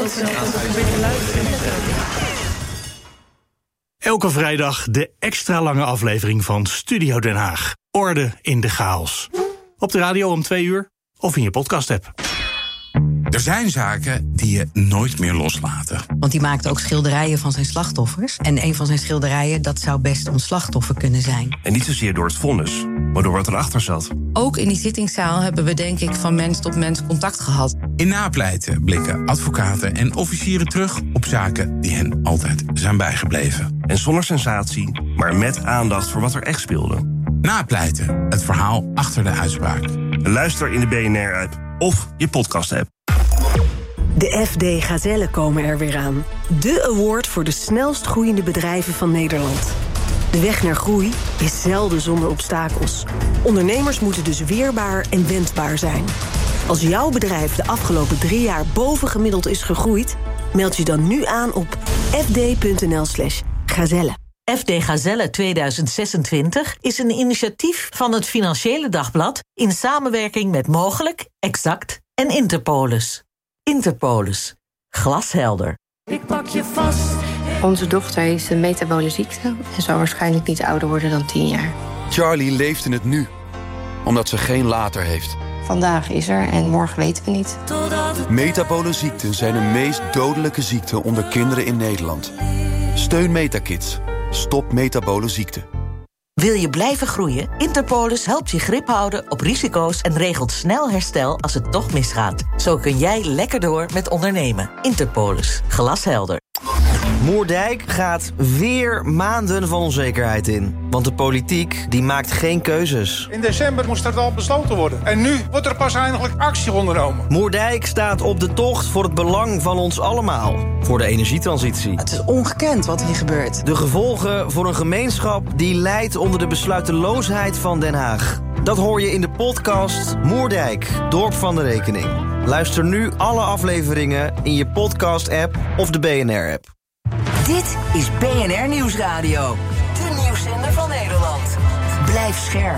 S15: Elke vrijdag de extra lange aflevering van Studio Den Haag. Orde in de chaos. Op de radio om twee uur of in je podcast-app.
S17: Er zijn zaken die je nooit meer loslaten.
S18: Want die maakt ook schilderijen van zijn slachtoffers. En een van zijn schilderijen, dat zou best ons slachtoffer kunnen zijn.
S19: En niet zozeer door het vonnis, maar door wat erachter zat.
S18: Ook in die zittingszaal hebben we denk ik van mens tot mens contact gehad.
S17: In Napleiten blikken advocaten en officieren terug op zaken die hen altijd zijn bijgebleven.
S19: En zonder sensatie, maar met aandacht voor wat er echt speelde.
S17: Napleiten, het verhaal achter de uitspraak.
S19: Luister in de B N R-app of je podcast-app.
S20: De F D Gazellen komen er weer aan. De award voor de snelst groeiende bedrijven van Nederland. De weg naar groei is zelden zonder obstakels. Ondernemers moeten dus weerbaar en wendbaar zijn. Als jouw bedrijf de afgelopen drie jaar bovengemiddeld is gegroeid, meld je dan nu aan op fd.nl slash gazelle.
S21: F D Gazelle tweeduizend zesentwintig is een initiatief van het Financiële Dagblad in samenwerking met Mogelijk, Exact en Interpolis. Interpolis. Glashelder.
S22: Ik pak je vast. Onze dochter heeft een metabole ziekte en zal waarschijnlijk niet ouder worden dan tien jaar.
S23: Charlie leeft in het nu, omdat ze geen later heeft.
S22: Vandaag is er en morgen weten we niet.
S23: Metabole ziekten zijn de meest dodelijke ziekte onder kinderen in Nederland. Steun Metakids. Stop metabole ziekte.
S21: Wil je blijven groeien? Interpolis helpt je grip houden op risico's en regelt snel herstel als het toch misgaat. Zo kun jij lekker door met ondernemen. Interpolis. Glashelder.
S1: Moerdijk gaat weer maanden van onzekerheid in. Want de politiek die maakt geen keuzes.
S2: In december moest dat al besloten worden. En nu wordt er pas eindelijk actie ondernomen.
S1: Moerdijk staat op de tocht voor het belang van ons allemaal. Voor de energietransitie.
S16: Het is ongekend wat hier gebeurt.
S1: De gevolgen voor een gemeenschap die lijdt onder de besluiteloosheid van Den Haag. Dat hoor je in de podcast Moerdijk, Dorp van de Rekening. Luister nu alle afleveringen in je podcast-app of de B N R-app.
S14: Dit is B N R Nieuwsradio. De nieuwszender van Nederland. Blijf scherp.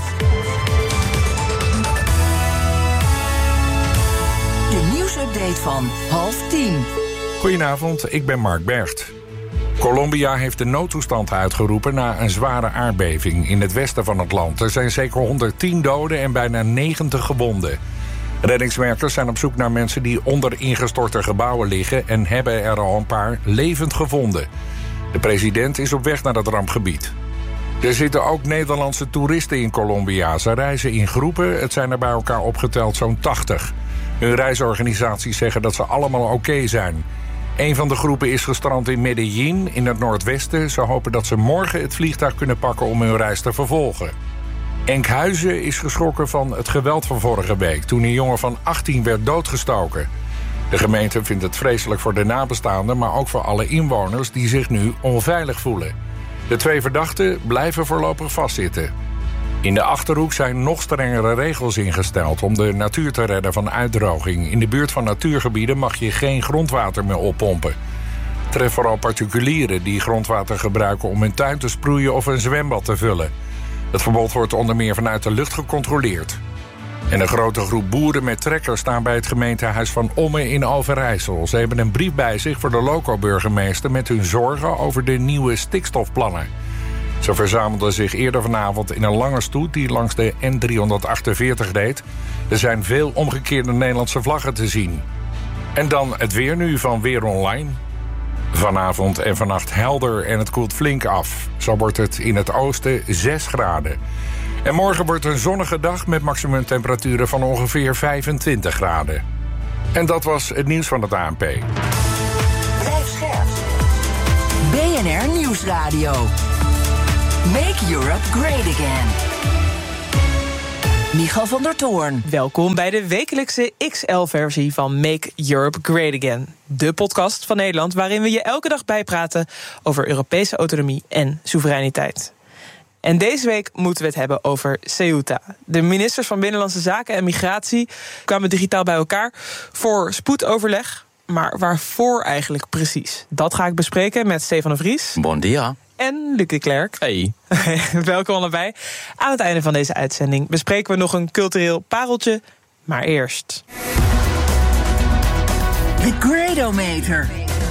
S14: De nieuwsupdate van half tien.
S10: Goedenavond, ik ben Mark Bergt. Colombia heeft de noodtoestand uitgeroepen na een zware aardbeving in het westen van het land. Er zijn zeker honderdtien doden en bijna negentig gewonden. Reddingswerkers zijn op zoek naar mensen die onder ingestorte gebouwen liggen en hebben er al een paar levend gevonden. De president is op weg naar het rampgebied. Er zitten ook Nederlandse toeristen in Colombia. Ze reizen in groepen, het zijn er bij elkaar opgeteld zo'n tachtig. Hun reisorganisaties zeggen dat ze allemaal oké okay zijn. Een van de groepen is gestrand in Medellín, in het noordwesten. Ze hopen dat ze morgen het vliegtuig kunnen pakken om hun reis te vervolgen. Enkhuizen is geschrokken van het geweld van vorige week, toen een jongen van achttien werd doodgestoken. De gemeente vindt het vreselijk voor de nabestaanden, maar ook voor alle inwoners die zich nu onveilig voelen. De twee verdachten blijven voorlopig vastzitten. In de Achterhoek zijn nog strengere regels ingesteld om de natuur te redden van uitdroging. In de buurt van natuurgebieden mag je geen grondwater meer oppompen. Het treft vooral particulieren die grondwater gebruiken om hun tuin te sproeien of een zwembad te vullen. Het verbod wordt onder meer vanuit de lucht gecontroleerd. En een grote groep boeren met trekkers staan bij het gemeentehuis van Ommen in Overijssel. Ze hebben een brief bij zich voor de loco-burgemeester met hun zorgen over de nieuwe stikstofplannen. Ze verzamelden zich eerder vanavond in een lange stoet die langs de N driehonderdachtenveertig reed. Er zijn veel omgekeerde Nederlandse vlaggen te zien. En dan het weer nu van Weer Online. Vanavond en vannacht helder en het koelt flink af. Zo wordt het in het oosten zes graden. En morgen wordt een zonnige dag met maximumtemperaturen van ongeveer vijfentwintig graden. En dat was het nieuws van het A N P.
S14: Blijf scherp. B N R Nieuwsradio. Make Europe great again. Michal van der Toorn.
S24: Welkom bij de wekelijkse X L-versie van Make Europe Great Again. De podcast van Nederland waarin we je elke dag bijpraten over Europese autonomie en soevereiniteit. En deze week moeten we het hebben over Ceuta. De ministers van Binnenlandse Zaken en Migratie kwamen digitaal bij elkaar voor spoedoverleg. Maar waarvoor eigenlijk precies? Dat ga ik bespreken met Stefan de Vries.
S25: Bon dia.
S24: En Luc de Klerk.
S25: Hey.
S24: Welkom allebei. Aan het einde van deze uitzending bespreken we nog een cultureel pareltje. Maar eerst...
S14: The Gradometer.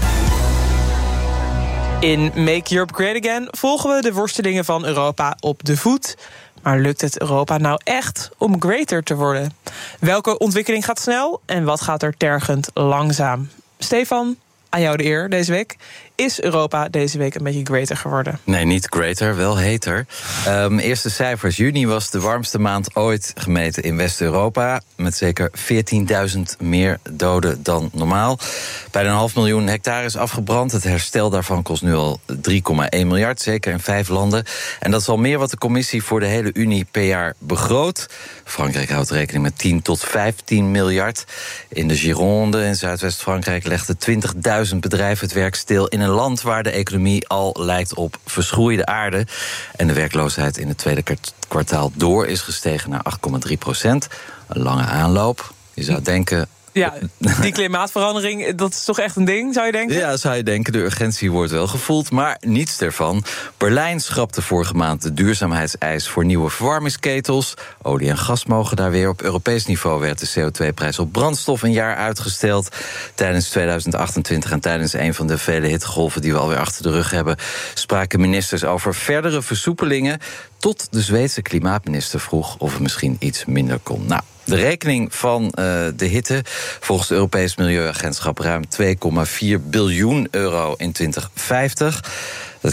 S24: In Make Europe Great Again volgen we de worstelingen van Europa op de voet. Maar lukt het Europa nou echt om greater te worden? Welke ontwikkeling gaat snel en wat gaat er tergend langzaam? Stefan, aan jou de eer deze week. Is Europa deze week een beetje greater geworden?
S25: Nee, niet greater, wel heter. Um, eerste cijfers. Juni was de warmste maand ooit gemeten in West-Europa. Met zeker veertienduizend meer doden dan normaal. Bijna een half miljoen hectare is afgebrand. Het herstel daarvan kost nu al drie komma één miljard, zeker in vijf landen. En dat is al meer wat de Commissie voor de hele Unie per jaar begroot. Frankrijk houdt rekening met tien tot vijftien miljard. In de Gironde in Zuidwest-Frankrijk legden twintigduizend bedrijven het werk stil in een land waar de economie al lijkt op verschroeide aarde. En de werkloosheid in het tweede kwartaal door is gestegen naar acht komma drie procent. Een lange aanloop. Je zou denken...
S24: Ja, die klimaatverandering, dat is toch echt een ding, zou je denken?
S25: Ja, zou je denken. De urgentie wordt wel gevoeld, maar niets ervan. Berlijn schrapte vorige maand de duurzaamheidseis voor nieuwe verwarmingsketels. Olie en gas mogen daar weer. Op Europees niveau werd de C O twee prijs op brandstof een jaar uitgesteld. Tijdens tweeduizend achtentwintig en tijdens een van de vele hittegolven die we alweer achter de rug hebben, spraken ministers over verdere versoepelingen, tot de Zweedse klimaatminister vroeg of het misschien iets minder kon. Nou, de rekening van uh, de hitte, volgens het Europees Milieuagentschap ruim twee komma vier biljoen euro in twintig vijftig. Dat klinkt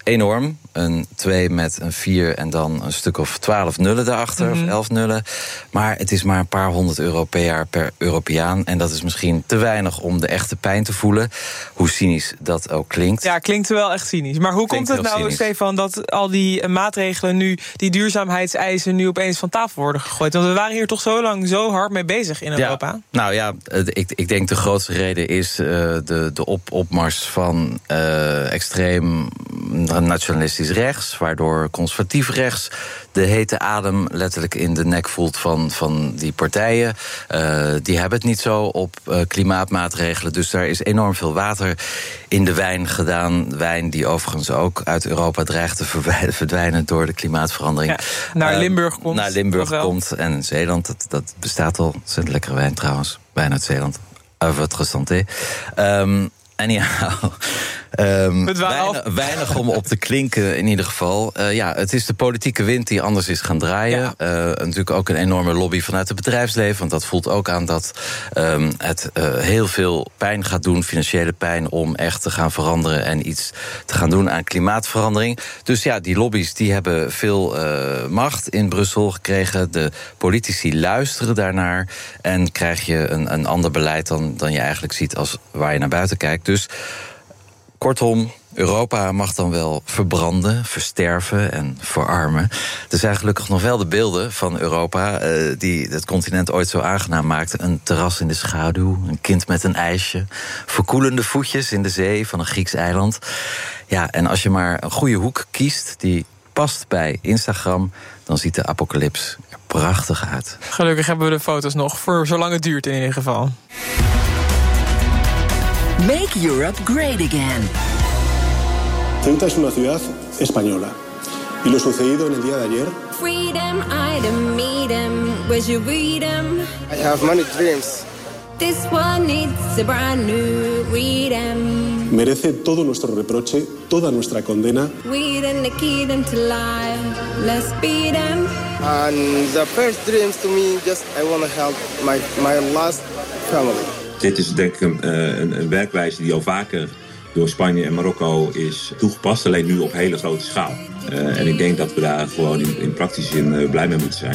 S25: enorm. Een twee met een vier en dan een stuk of twaalf nullen daarachter, mm-hmm. of elf nullen. Maar het is maar een paar honderd euro per jaar per Europeaan. En dat is misschien te weinig om de echte pijn te voelen. Hoe cynisch dat ook klinkt.
S24: Ja, klinkt wel echt cynisch. Maar hoe klinkt komt het nou, cynisch. Stefan, dat al die maatregelen nu, die duurzaamheidseisen nu opeens van tafel worden gegooid? Want we waren hier toch zo lang zo hard mee bezig in Europa?
S25: Ja, nou ja, ik, ik denk de grootste reden is uh, de, de op, opmars van uh, extreem nationalistisch rechts, waardoor conservatief rechts de hete adem letterlijk in de nek voelt van, van die partijen. Uh, die hebben het niet zo op uh, klimaatmaatregelen. Dus daar is enorm veel water in de wijn gedaan. Wijn die overigens ook uit Europa dreigt te verdwijnen door de klimaatverandering. Ja,
S24: naar Limburg komt.
S25: Uh, naar Limburg komt en Zeeland. Dat, dat bestaat al. Het is een lekkere wijn trouwens. Wijn uit Zeeland. Uh, votre santé. Um, Anyhow, um, weinig, weinig om op te klinken in ieder geval. Uh, ja, het is de politieke wind die anders is gaan draaien. Ja. Uh, natuurlijk ook een enorme lobby vanuit het bedrijfsleven. Want dat voelt ook aan dat um, het uh, heel veel pijn gaat doen, financiële pijn, om echt te gaan veranderen en iets te gaan doen aan klimaatverandering. Dus ja, die lobby's die hebben veel uh, macht in Brussel gekregen. De politici luisteren daarnaar en krijg je een, een ander beleid dan, dan je eigenlijk ziet als waar je naar buiten kijkt. Dus kortom, Europa mag dan wel verbranden, versterven en verarmen. Er zijn gelukkig nog wel de beelden van Europa uh, die het continent ooit zo aangenaam maakten. Een terras in de schaduw, een kind met een ijsje, verkoelende voetjes in de zee van een Grieks eiland. Ja, en als je maar een goede hoek kiest die past bij Instagram, dan ziet de apocalyps er prachtig uit.
S24: Gelukkig hebben we de foto's nog, voor zolang het duurt in ieder geval.
S14: Make Europe great again.
S3: Ceuta es una ciudad española. Y lo sucedido en el día de ayer.
S5: Freedom, I don't need them. Where's your freedom?
S6: I have many dreams.
S5: This one needs a brand new freedom.
S3: Merece todo nuestro reproche, toda nuestra condena.
S5: We didn't key them to lie. Let's beat them.
S6: And the first dreams to me, just I want to help my, my last family.
S7: Dit is denk ik een, een, een werkwijze die al vaker door Spanje en Marokko is toegepast. Alleen nu op hele grote schaal. Uh, en ik denk dat we daar gewoon in, in praktische zin uh, blij mee moeten zijn.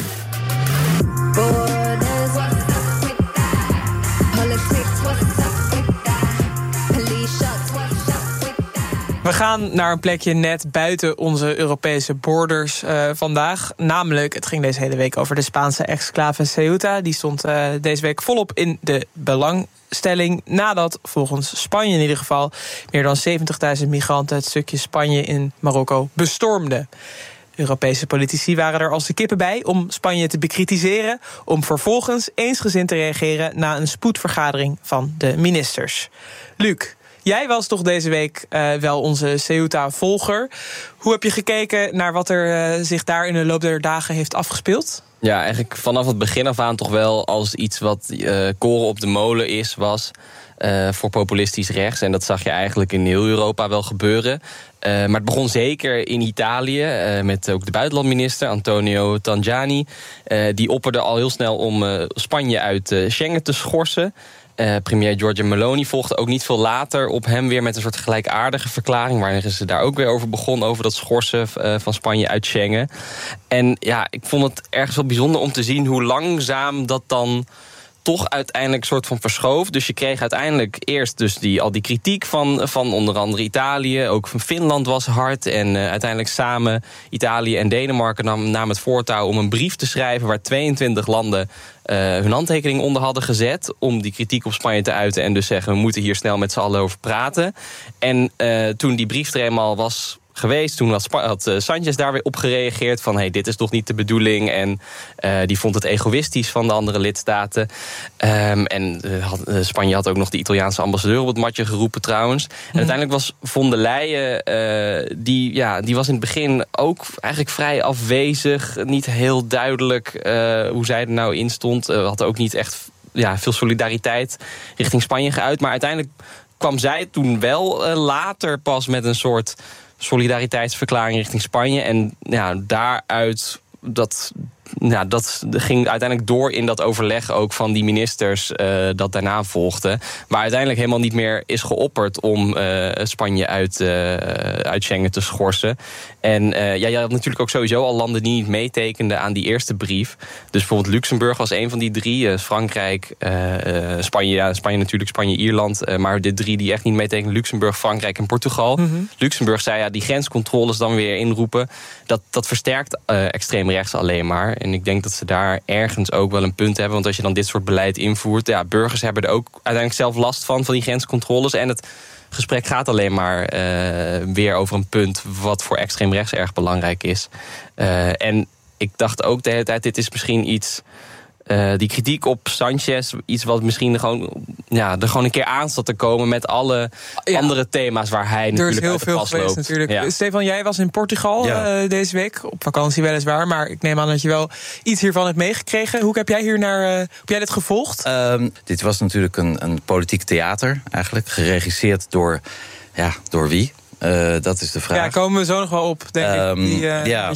S24: We gaan naar een plekje net buiten onze Europese borders uh, vandaag. Namelijk, het ging deze hele week over de Spaanse exclave Ceuta. Die stond uh, deze week volop in de belangstelling. Nadat volgens Spanje in ieder geval meer dan zeventigduizend migranten het stukje Spanje in Marokko bestormden. Europese politici waren er als de kippen bij om Spanje te bekritiseren, om vervolgens eensgezind te reageren na een spoedvergadering van de ministers. Luc, jij was toch deze week uh, wel onze Ceuta-volger. Hoe heb je gekeken naar wat er uh, zich daar in de loop der dagen heeft afgespeeld?
S8: Ja, eigenlijk vanaf het begin af aan toch wel als iets wat uh, koren op de molen is, was uh, voor populistisch rechts. En dat zag je eigenlijk in heel Europa wel gebeuren. Uh, maar het begon zeker in Italië, uh, met ook de buitenlandminister Antonio Tajani. Uh, die opperde al heel snel om uh, Spanje uit uh, Schengen te schorsen. Uh, premier Giorgia Meloni volgde ook niet veel later op hem weer met een soort gelijkaardige verklaring, waarin ze daar ook weer over begon, over dat schorsen uh, van Spanje uit Schengen. En ja, ik vond het ergens wel bijzonder om te zien hoe langzaam dat dan toch uiteindelijk soort van verschoof. Dus je kreeg uiteindelijk eerst dus die, al die kritiek van, van onder andere Italië. Ook van Finland was hard. En uh, uiteindelijk samen Italië en Denemarken nam, namen het voortouw om een brief te schrijven waar tweeëntwintig landen Uh, hun handtekening onder hadden gezet om die kritiek op Spanje te uiten en dus zeggen, we moeten hier snel met z'n allen over praten. En uh, toen die brief er eenmaal was geweest, toen had, Sp- had uh, Sanchez daar weer op gereageerd van, hey, dit is toch niet de bedoeling. En uh, die vond het egoïstisch van de andere lidstaten. Um, en uh, had, uh, Spanje had ook nog de Italiaanse ambassadeur op het matje geroepen trouwens. Mm. En uiteindelijk was von der Leyen, uh, die, ja, die was in het begin ook eigenlijk vrij afwezig. Niet heel duidelijk uh, hoe zij er nou in stond. Uh, had ook niet echt ja, veel solidariteit richting Spanje geuit. Maar uiteindelijk kwam zij toen wel uh, later pas met een soort solidariteitsverklaring richting Spanje. En ja, daaruit dat ja, dat ging uiteindelijk door in dat overleg ook van die ministers uh, dat daarna volgde. Waar uiteindelijk helemaal niet meer is geopperd om uh, Spanje uit, uh, uit Schengen te schorsen. En uh, ja, je had natuurlijk ook sowieso al landen die niet meetekenden aan die eerste brief. Dus bijvoorbeeld Luxemburg was een van die drie. Uh, Frankrijk, uh, uh, Spanje, ja, Spanje natuurlijk, Spanje, Ierland. Uh, maar de drie die echt niet meetekenden, Luxemburg, Frankrijk en Portugal. Mm-hmm. Luxemburg zei ja, die grenscontroles dan weer inroepen. Dat, dat versterkt uh, extreem rechts alleen maar. En ik denk dat ze daar ergens ook wel een punt hebben. Want als je dan dit soort beleid invoert, ja, burgers hebben er ook uiteindelijk zelf last van, van die grenscontroles. En het gesprek gaat alleen maar uh, weer over een punt wat voor extreem rechts erg belangrijk is. Uh, en ik dacht ook de hele tijd, dit is misschien iets, Uh, die kritiek op Sanchez, iets wat misschien gewoon, ja, er gewoon een keer aan zat te komen met alle ja. andere thema's waar hij natuurlijk uit de pas loopt. Er is heel veel geweest
S24: natuurlijk.
S8: Ja.
S24: Stefan, jij was in Portugal ja. uh, deze week, op vakantie weliswaar, maar ik neem aan dat je wel iets hiervan hebt meegekregen. Hoe heb jij hier naar, uh, heb jij dit gevolgd?
S25: Um, dit was natuurlijk een, een politiek theater eigenlijk, geregisseerd door, ja, door wie? Uh, dat is de vraag.
S24: Ja, komen we zo nog wel op, denk um, ik. Die, uh,
S25: ja,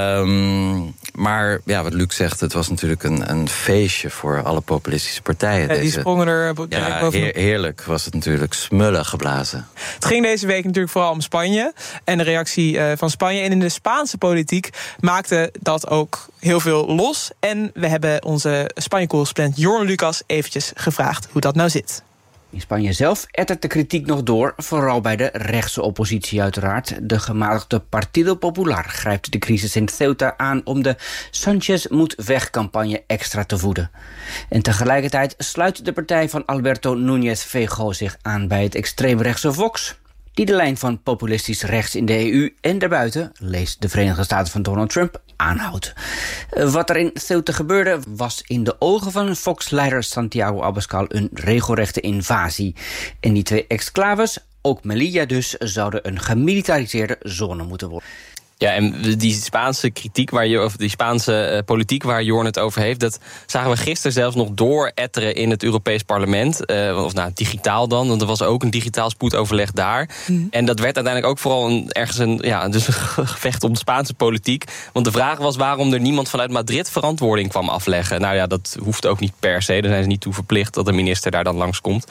S25: um, maar ja, wat Luc zegt, het was natuurlijk een, een feestje voor alle populistische partijen.
S24: Ja,
S25: deze,
S24: die sprongen er
S25: ja, heer, heerlijk was het natuurlijk, smullen geblazen.
S24: Het ging deze week natuurlijk vooral om Spanje en de reactie uh, van Spanje. En in de Spaanse politiek maakte dat ook heel veel los. En we hebben onze Spanje-correspondent Jorn Lucas eventjes gevraagd hoe dat nou zit.
S4: In Spanje zelf ettert de kritiek nog door, vooral bij de rechtse oppositie uiteraard. De gematigde Partido Popular grijpt de crisis in Ceuta aan om de Sanchez moet weg-campagne extra te voeden. En tegelijkertijd sluit de partij van Alberto Núñez Feijóo zich aan bij het extreemrechtse Vox, die de lijn van populistisch rechts in de E U en daarbuiten, lees de Verenigde Staten van Donald Trump, aanhoudt. Wat er in Ceuta gebeurde was in de ogen van Vox-leider Santiago Abascal een regelrechte invasie. En die twee exclaves, ook Melilla dus, zouden een gemilitariseerde zone moeten worden.
S8: Ja, en die Spaanse kritiek, waar je, of die Spaanse uh, politiek waar Jorn het over heeft, dat zagen we gisteren zelfs nog dooretteren in het Europees Parlement. Uh, of nou, digitaal dan, want er was ook een digitaal spoedoverleg daar. Mm. En dat werd uiteindelijk ook vooral een, ergens een, ja, dus een gevecht om de Spaanse politiek. Want de vraag was waarom er niemand vanuit Madrid verantwoording kwam afleggen. Nou ja, dat hoeft ook niet per se. Daar zijn ze niet toe verplicht dat de minister daar dan langskomt.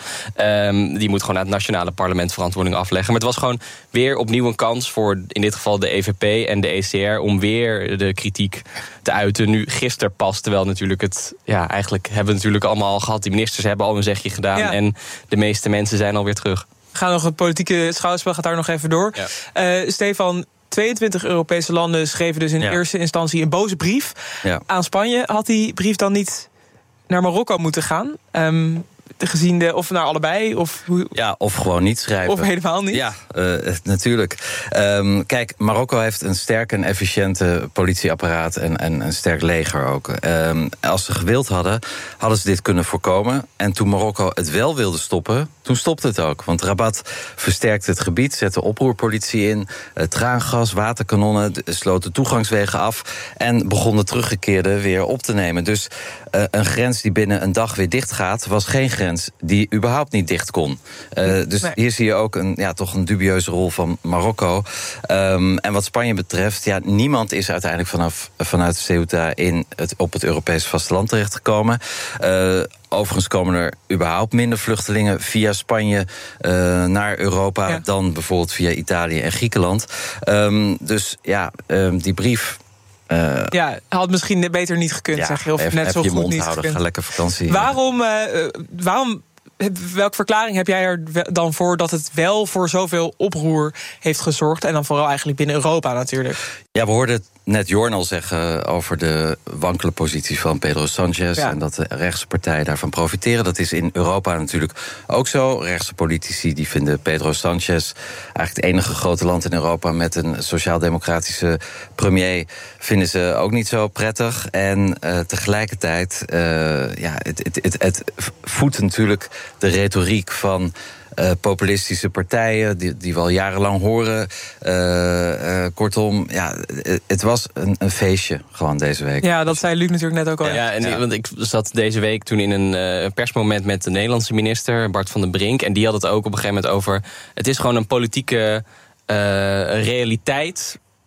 S8: Um, die moet gewoon uit het nationale parlement verantwoording afleggen. Maar het was gewoon weer opnieuw een kans voor in dit geval de E V P en de E C R om weer de kritiek te uiten. Nu gisteren pas, terwijl natuurlijk het, ja, eigenlijk hebben we natuurlijk allemaal al gehad. Die ministers hebben al een zegje gedaan ja. en de meeste mensen zijn alweer terug.
S24: We gaan nog het politieke schouwspel gaat daar nog even door. Ja. Uh, Stefan, tweeëntwintig Europese landen schreven dus in ja. eerste instantie een boze brief ja. aan Spanje. Had die brief dan niet naar Marokko moeten gaan? Um, gezien de, of naar allebei? Of,
S25: ja, of gewoon niet schrijven.
S24: Of helemaal niet?
S25: Ja, uh, natuurlijk. Um, kijk, Marokko heeft een sterk en efficiënte politieapparaat en, en een sterk leger ook. Um, als ze gewild hadden, hadden ze dit kunnen voorkomen. En toen Marokko het wel wilde stoppen, toen stopte het ook. Want Rabat versterkte het gebied, zette oproerpolitie in, uh, traangas, waterkanonnen, sloot de toegangswegen af en begon de teruggekeerden weer op te nemen. Dus uh, een grens die binnen een dag weer dicht gaat, was geen grens die überhaupt niet dicht kon. Uh, dus nee. hier zie je ook een, ja, toch een dubieuze rol van Marokko. Um, en wat Spanje betreft, ja, niemand is uiteindelijk vanaf, vanuit Ceuta in het, op het Europese vasteland terechtgekomen. Uh, Overigens komen er überhaupt minder vluchtelingen via Spanje uh, naar Europa ja. dan bijvoorbeeld via Italië en Griekenland. Um, dus ja, um, die brief.
S24: Uh, ja, had misschien beter niet gekund, ja, zeg je. Of
S25: even,
S24: net zo
S25: je
S24: goed
S25: mond
S24: niet
S25: houden,
S24: gekund.
S25: Ga lekker vakantie.
S24: Waarom, uh, waarom, welke verklaring heb jij er dan voor dat het wel voor zoveel oproer heeft gezorgd? En dan vooral eigenlijk binnen Europa natuurlijk.
S25: Ja, we hoorden net Jorn al zeggen over de wankele positie van Pedro Sanchez. Ja. En dat de rechtse partijen daarvan profiteren. Dat is in Europa natuurlijk ook zo. Rechtse politici die vinden Pedro Sanchez eigenlijk het enige grote land in Europa met een sociaal-democratische premier. Vinden ze ook niet zo prettig. En uh, tegelijkertijd, uh, ja, het, het, het, het voedt natuurlijk de retoriek van Uh, populistische partijen, die, die we al jarenlang horen. Uh, uh, kortom, ja, het, het was een, een feestje gewoon deze week.
S24: Ja, dat zei Luc natuurlijk net ook al.
S8: Ja, ja, en ja. Want ik zat deze week toen in een uh, persmoment met de Nederlandse minister, Bart van den Brink. En die had het ook op een gegeven moment over, het is gewoon een politieke uh, realiteit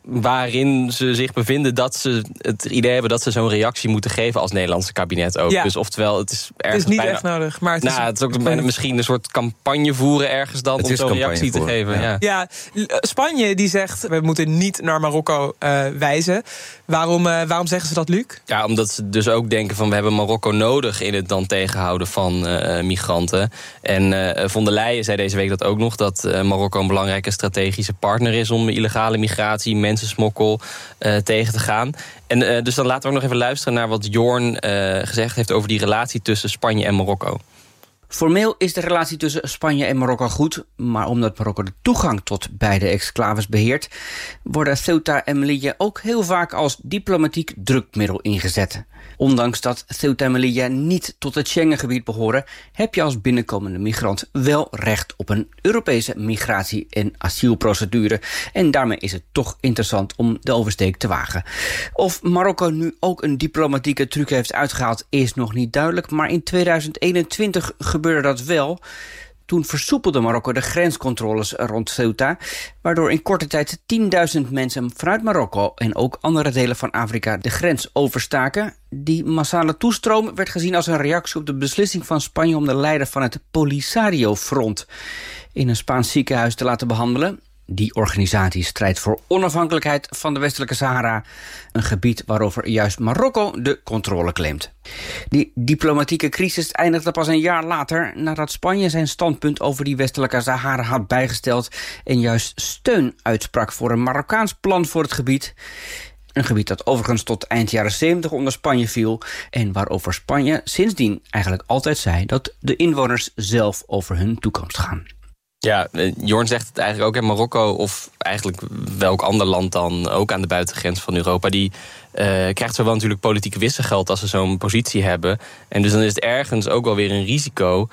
S8: waarin ze zich bevinden dat ze het idee hebben dat ze zo'n reactie moeten geven als Nederlandse kabinet ook.
S24: Ja.
S8: Dus oftewel, het is ergens
S24: Het is niet
S8: bijna,
S24: echt nodig. Maar het,
S8: nou,
S24: is,
S8: het is ook bijna misschien een soort campagne voeren ergens dan
S25: Het
S8: om
S25: is
S8: zo'n reactie te
S25: campagne
S8: geven.
S25: voeren,
S8: Ja.
S24: ja, Spanje die zegt, we moeten niet naar Marokko uh, wijzen. Waarom, uh, waarom zeggen ze dat, Luc?
S8: Ja, omdat ze dus ook denken van we hebben Marokko nodig in het dan tegenhouden van uh, migranten. En uh, von der Leyen zei deze week dat ook nog, dat uh, Marokko een belangrijke strategische partner is om illegale migratie, mensensmokkel uh, tegen te gaan. En uh, dus dan laten we ook nog even luisteren naar wat Jorn uh, gezegd heeft over die relatie tussen Spanje en Marokko.
S4: Formeel is de relatie tussen Spanje en Marokko goed, maar omdat Marokko de toegang tot beide exclaves beheert, worden Ceuta en Melilla ook heel vaak als diplomatiek drukmiddel ingezet. Ondanks dat Ceuta en Melilla niet tot het Schengengebied behoren, heb je als binnenkomende migrant wel recht op een Europese migratie- en asielprocedure. En daarmee is het toch interessant om de oversteek te wagen. Of Marokko nu ook een diplomatieke truc heeft uitgehaald is nog niet duidelijk, maar in tweeduizend eenentwintig gebeurde dat wel. Toen versoepelde Marokko de grenscontroles rond Ceuta, waardoor in korte tijd tienduizend mensen vanuit Marokko en ook andere delen van Afrika de grens overstaken. Die massale toestroom werd gezien als een reactie op de beslissing van Spanje om de leider van het Polisario-front in een Spaans ziekenhuis te laten behandelen. Die organisatie strijdt voor onafhankelijkheid van de westelijke Sahara, een gebied waarover juist Marokko de controle claimt. Die diplomatieke crisis eindigde pas een jaar later nadat Spanje zijn standpunt over die westelijke Sahara had bijgesteld en juist steun uitsprak voor een Marokkaans plan voor het gebied. Een gebied dat overigens tot eind jaren zeventig onder Spanje viel en waarover Spanje sindsdien eigenlijk altijd zei dat de inwoners zelf over hun toekomst gaan.
S8: Ja, Jorn zegt het eigenlijk ook in Marokko, of eigenlijk welk ander land dan ook aan de buitengrens van Europa, die uh, krijgt zowel natuurlijk politieke wisselgeld als ze zo'n positie hebben. En dus dan is het ergens ook wel weer een risico.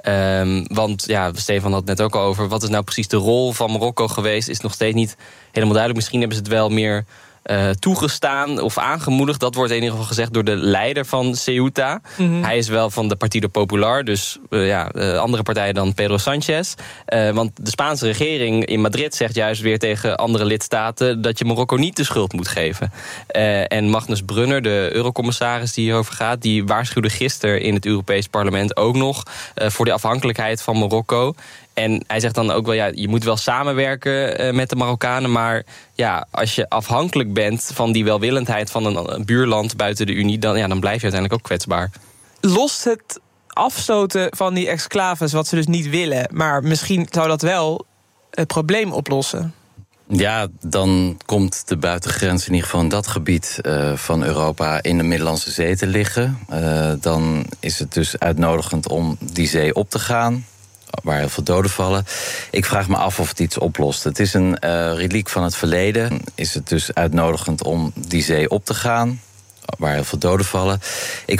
S8: Um, want ja, Stefan had het net ook al over, wat is nou precies de rol van Marokko geweest, is nog steeds niet helemaal duidelijk. Misschien hebben ze het wel meer Uh, toegestaan of aangemoedigd. Dat wordt in ieder geval gezegd door de leider van Ceuta. Mm-hmm. Hij is wel van de Partido Popular, dus uh, ja, uh, andere partijen dan Pedro Sanchez. Uh, want de Spaanse regering in Madrid zegt juist weer tegen andere lidstaten dat je Marokko niet de schuld moet geven. Uh, en Magnus Brunner, de eurocommissaris die hierover gaat, die waarschuwde gisteren in het Europees Parlement ook nog uh, voor de afhankelijkheid van Marokko. En hij zegt dan ook wel, ja, je moet wel samenwerken uh, met de Marokkanen, maar ja, als je afhankelijk bent van die welwillendheid van een, een buurland buiten de Unie, dan, ja, dan blijf je uiteindelijk ook kwetsbaar.
S24: Lost het afstoten van die exclaves, wat ze dus niet willen, maar misschien zou dat wel het probleem oplossen?
S25: Ja, dan komt de buitengrens in ieder geval in dat gebied uh, van Europa in de Middellandse Zee te liggen. Uh, dan is het dus uitnodigend om die zee op te gaan, waar heel veel doden vallen. Ik vraag me af of het iets oplost. Het is een uh, reliek van het verleden. Is het dus uitnodigend om die zee op te gaan, waar heel veel doden vallen. Ik